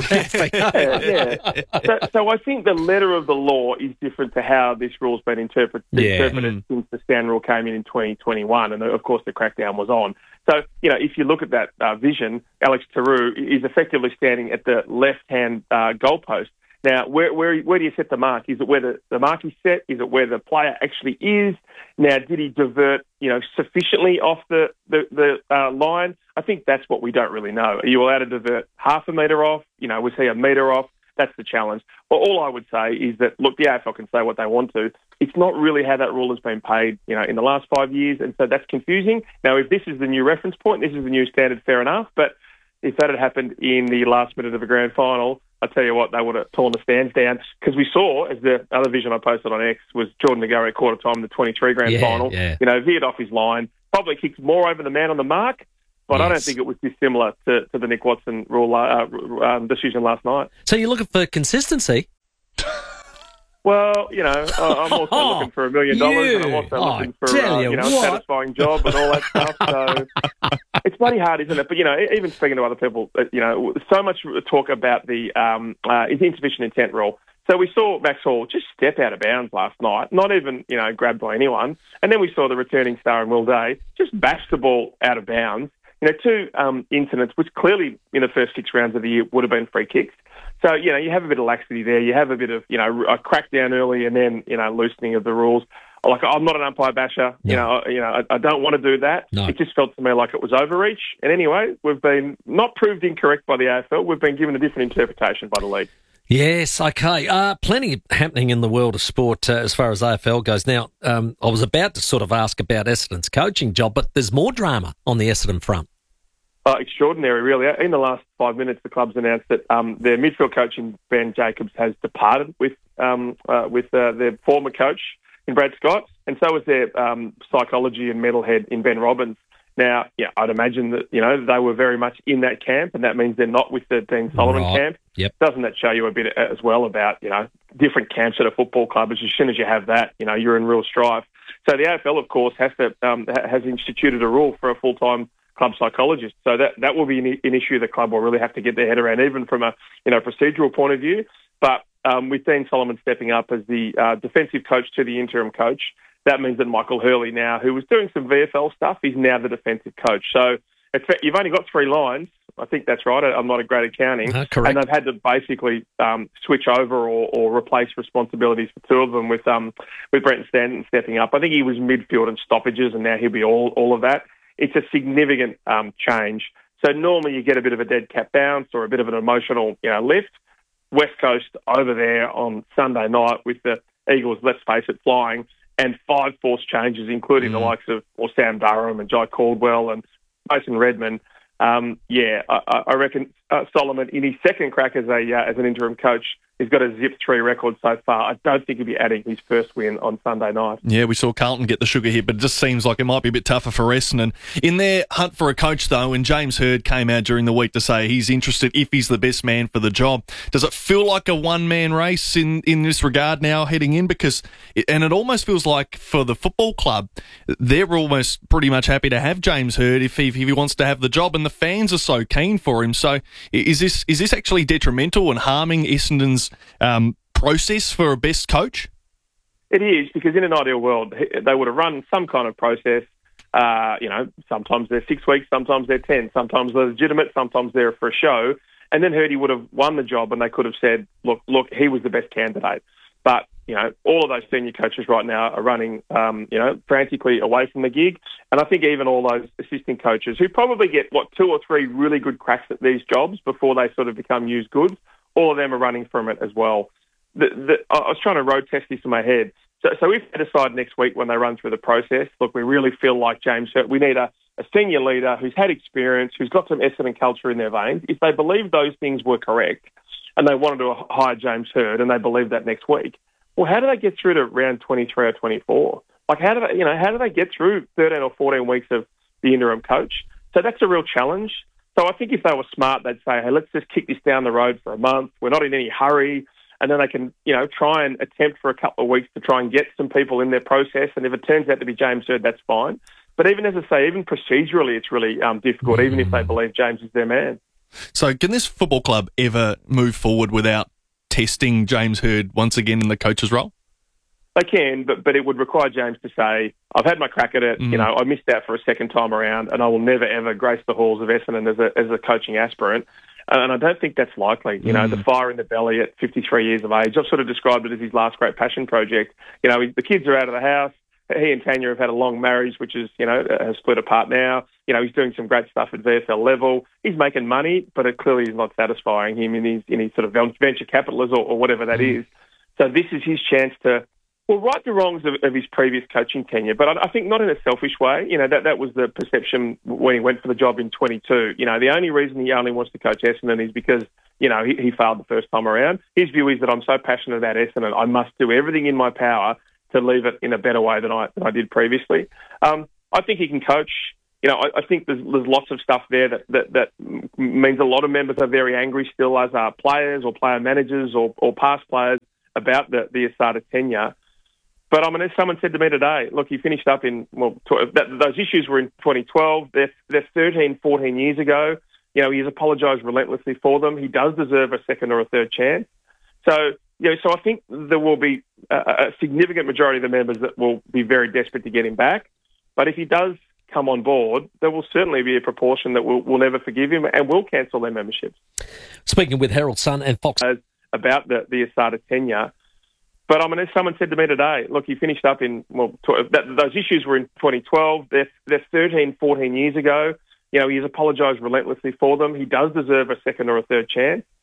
yeah, yeah. So, so I think the letter of the law is different to how this rule's been interpret- Yeah. interpreted since the Stan rule came in in twenty twenty-one, and of course the crackdown was on. So, you know, if you look at that uh, vision, Alex Tarou is effectively standing at the left-hand uh, goalpost. Now, where, where where do you set the mark? Is it where the, the mark is set? Is it where the player actually is? Now, did he divert, you know, sufficiently off the, the, the uh, line? I think that's what we don't really know. Are you allowed to divert half a metre off? You know, was he a metre off? That's the challenge. Well, all I would say is that, look, the A F L can say what they want to. It's not really how that rule has been paid, you know, in the last five years, and so that's confusing. Now, if this is the new reference point, this is the new standard, fair enough, but if that had happened in the last minute of a grand final, I tell you what, they would have torn the stands down, because we saw, as the other vision I posted on X, was Jordan Nagare quarter time in the twenty-three grand Yeah, final. yeah. You know, veered off his line, probably kicked more over the man on the mark, but I don't Yes. think it was dissimilar to, to the Nick Watson rule uh, um, decision last night. So you're looking for consistency? Well, you know, I- I'm also looking for a million dollars, and I'm also You- looking I for tell uh, you you know, a what. satisfying job and all that stuff. So it's bloody hard, isn't it? But you know, e- even speaking to other people, uh, you know, so much talk about the um, uh, insufficient intent rule. So we saw Max Hall just step out of bounds last night, not even, you know, grabbed by anyone. And then we saw the returning star in Will Day just bash the ball out of bounds. You know, two um, incidents which clearly in the first six rounds of the year would have been free kicks. So, you know, you have a bit of laxity there. You have a bit of, you know, a crackdown early and then, you know, loosening of the rules. Like, I'm not an umpire basher. You know, you know, I, I don't want to do that. No. It just felt to me like it was overreach. And anyway, we've been not proved incorrect by the A F L. We've been given a different interpretation by the league. Yes, okay. Uh, plenty happening in the world of sport uh, as far as A F L goes. Now, um, I was about to sort of ask about Essendon's coaching job, but there's more drama on the Essendon front. Uh, extraordinary, really. In the last five minutes, the club's announced that um, their midfield coach in Ben Jacobs has departed with um, uh, with uh, their former coach in Brad Scott, and so was their um, psychology and mental head in Ben Robbins. Now, yeah, I'd imagine that, you know, they were very much in that camp, and that means they're not with the Dean Solomon Right. camp. Yep. Doesn't that show you a bit as well about, you know, different camps at a football club? As soon as you have that, you know, you're in real strife. So the A F L, of course, has to um, ha- has instituted a rule for a full-time club psychologist. So that that will be an, an issue the club will really have to get their head around, even from a, you know, procedural point of view. But um, with Dean Solomon stepping up as the uh, defensive coach to the interim coach, that means that Michael Hurley now, who was doing some V F L stuff, is now the defensive coach. So it's, you've only got three lines. I think that's right. I'm not a great at counting. Uh, correct. And they've had to basically um, switch over or, or replace responsibilities for two of them with um, with Brenton Stanton stepping up. I think he was midfield and stoppages, and now he'll be all, all of that. It's a significant um, change. So normally you get a bit of a dead cat bounce or a bit of an emotional, you know, lift. West Coast over there on Sunday night with the Eagles, let's face it, flying, and five force changes, including mm. the likes of well, Sam Durham and Jai Caldwell and Mason Redman. Um, yeah, I, I reckon uh, Solomon, in his second crack as a uh, as an interim coach, he's got a zip three record so far. I don't think he'll be adding his first win on Sunday night. Yeah, we saw Carlton get the sugar hit, but it just seems like it might be a bit tougher for Essendon. In their hunt for a coach, though, and James Hird came out during the week to say he's interested if he's the best man for the job, does it feel like a one-man race in, in this regard now heading in? Because, it, and it almost feels like for the football club, they're almost pretty much happy to have James Hird if he, if he wants to have the job, and the fans are so keen for him. So is this is this actually detrimental and harming Essendon's um, process for a best coach? It is, because in an ideal world, they would have run some kind of process. Uh, you know, sometimes they're six weeks, sometimes they're ten, sometimes they're legitimate, sometimes they're for a show. And then Hirdy would have won the job, and they could have said, look, look, he was the best candidate. But, you know, all of those senior coaches right now are running, um, you know, frantically away from the gig. And I think even all those assistant coaches who probably get, what, two or three really good cracks at these jobs before they sort of become used goods, all of them are running from it as well. The, the, I was trying to road test this in my head. So, so if they decide next week when they run through the process, look, we really feel like James Hird, we need a, a senior leader who's had experience, who's got some Essendon culture in their veins. If they believe those things were correct and they wanted to hire James Hird and they believe that next week, well, how do they get through to round twenty-three or twenty-four? Like, how do they, you know, how do they get through thirteen or fourteen weeks of the interim coach? So that's a real challenge. So I think if they were smart, they'd say, hey, let's just kick this down the road for a month. We're not in any hurry. And then they can, you know, try and attempt for a couple of weeks to try and get some people in their process. And if it turns out to be James Hird, that's fine. But even, as I say, even procedurally, it's really um, difficult, mm. even if they believe James is their man. So can this football club ever move forward without testing James Hird once again in the coach's role? They can, but but it would require James to say, I've had my crack at it, mm. you know, I missed out for a second time around, and I will never, ever grace the halls of Essendon as a, as a coaching aspirant. And I don't think that's likely. You know, mm. the fire in the belly at fifty-three years of age. I've sort of described it as his last great passion project. You know, the kids are out of the house. He and Tanya have had a long marriage, which is, you know, has split apart now. You know, he's doing some great stuff at V F L level. He's making money, but it clearly is not satisfying him in his in his sort of venture capitalist or, or whatever that mm. is. So this is his chance to, well, right the wrongs of, of his previous coaching tenure, but I, I think not in a selfish way. You know, that, that was the perception when he went for the job in twenty-two. You know, the only reason he only wants to coach Essendon is because, you know, he, he failed the first time around. His view is that I'm so passionate about Essendon, I must do everything in my power to leave it in a better way than I than I did previously. Um, I think he can coach. You know, I, I think there's, there's lots of stuff there that, that, that means a lot of members are very angry still, as are players or player managers or, or past players about the, the Asada tenure. But I mean, as someone said to me today, look, he finished up in, well, tw- that, those issues were in twenty twelve. They're, they're thirteen, fourteen years ago. You know, he's apologised relentlessly for them. He does deserve a second or a third chance. So, you know, so I think there will be a, a significant majority of the members that will be very desperate to get him back. But if he does come on board, there will certainly be a proportion that will, will never forgive him and will cancel their memberships. Speaking with Herald Sun and Fox about the, the Asada tenure. But I mean, as someone said to me today, look, he finished up in, well, tw- that, those issues were in twenty twelve. They're, they're thirteen, fourteen years ago. You know, he's apologised relentlessly for them. He does deserve a second or a third chance.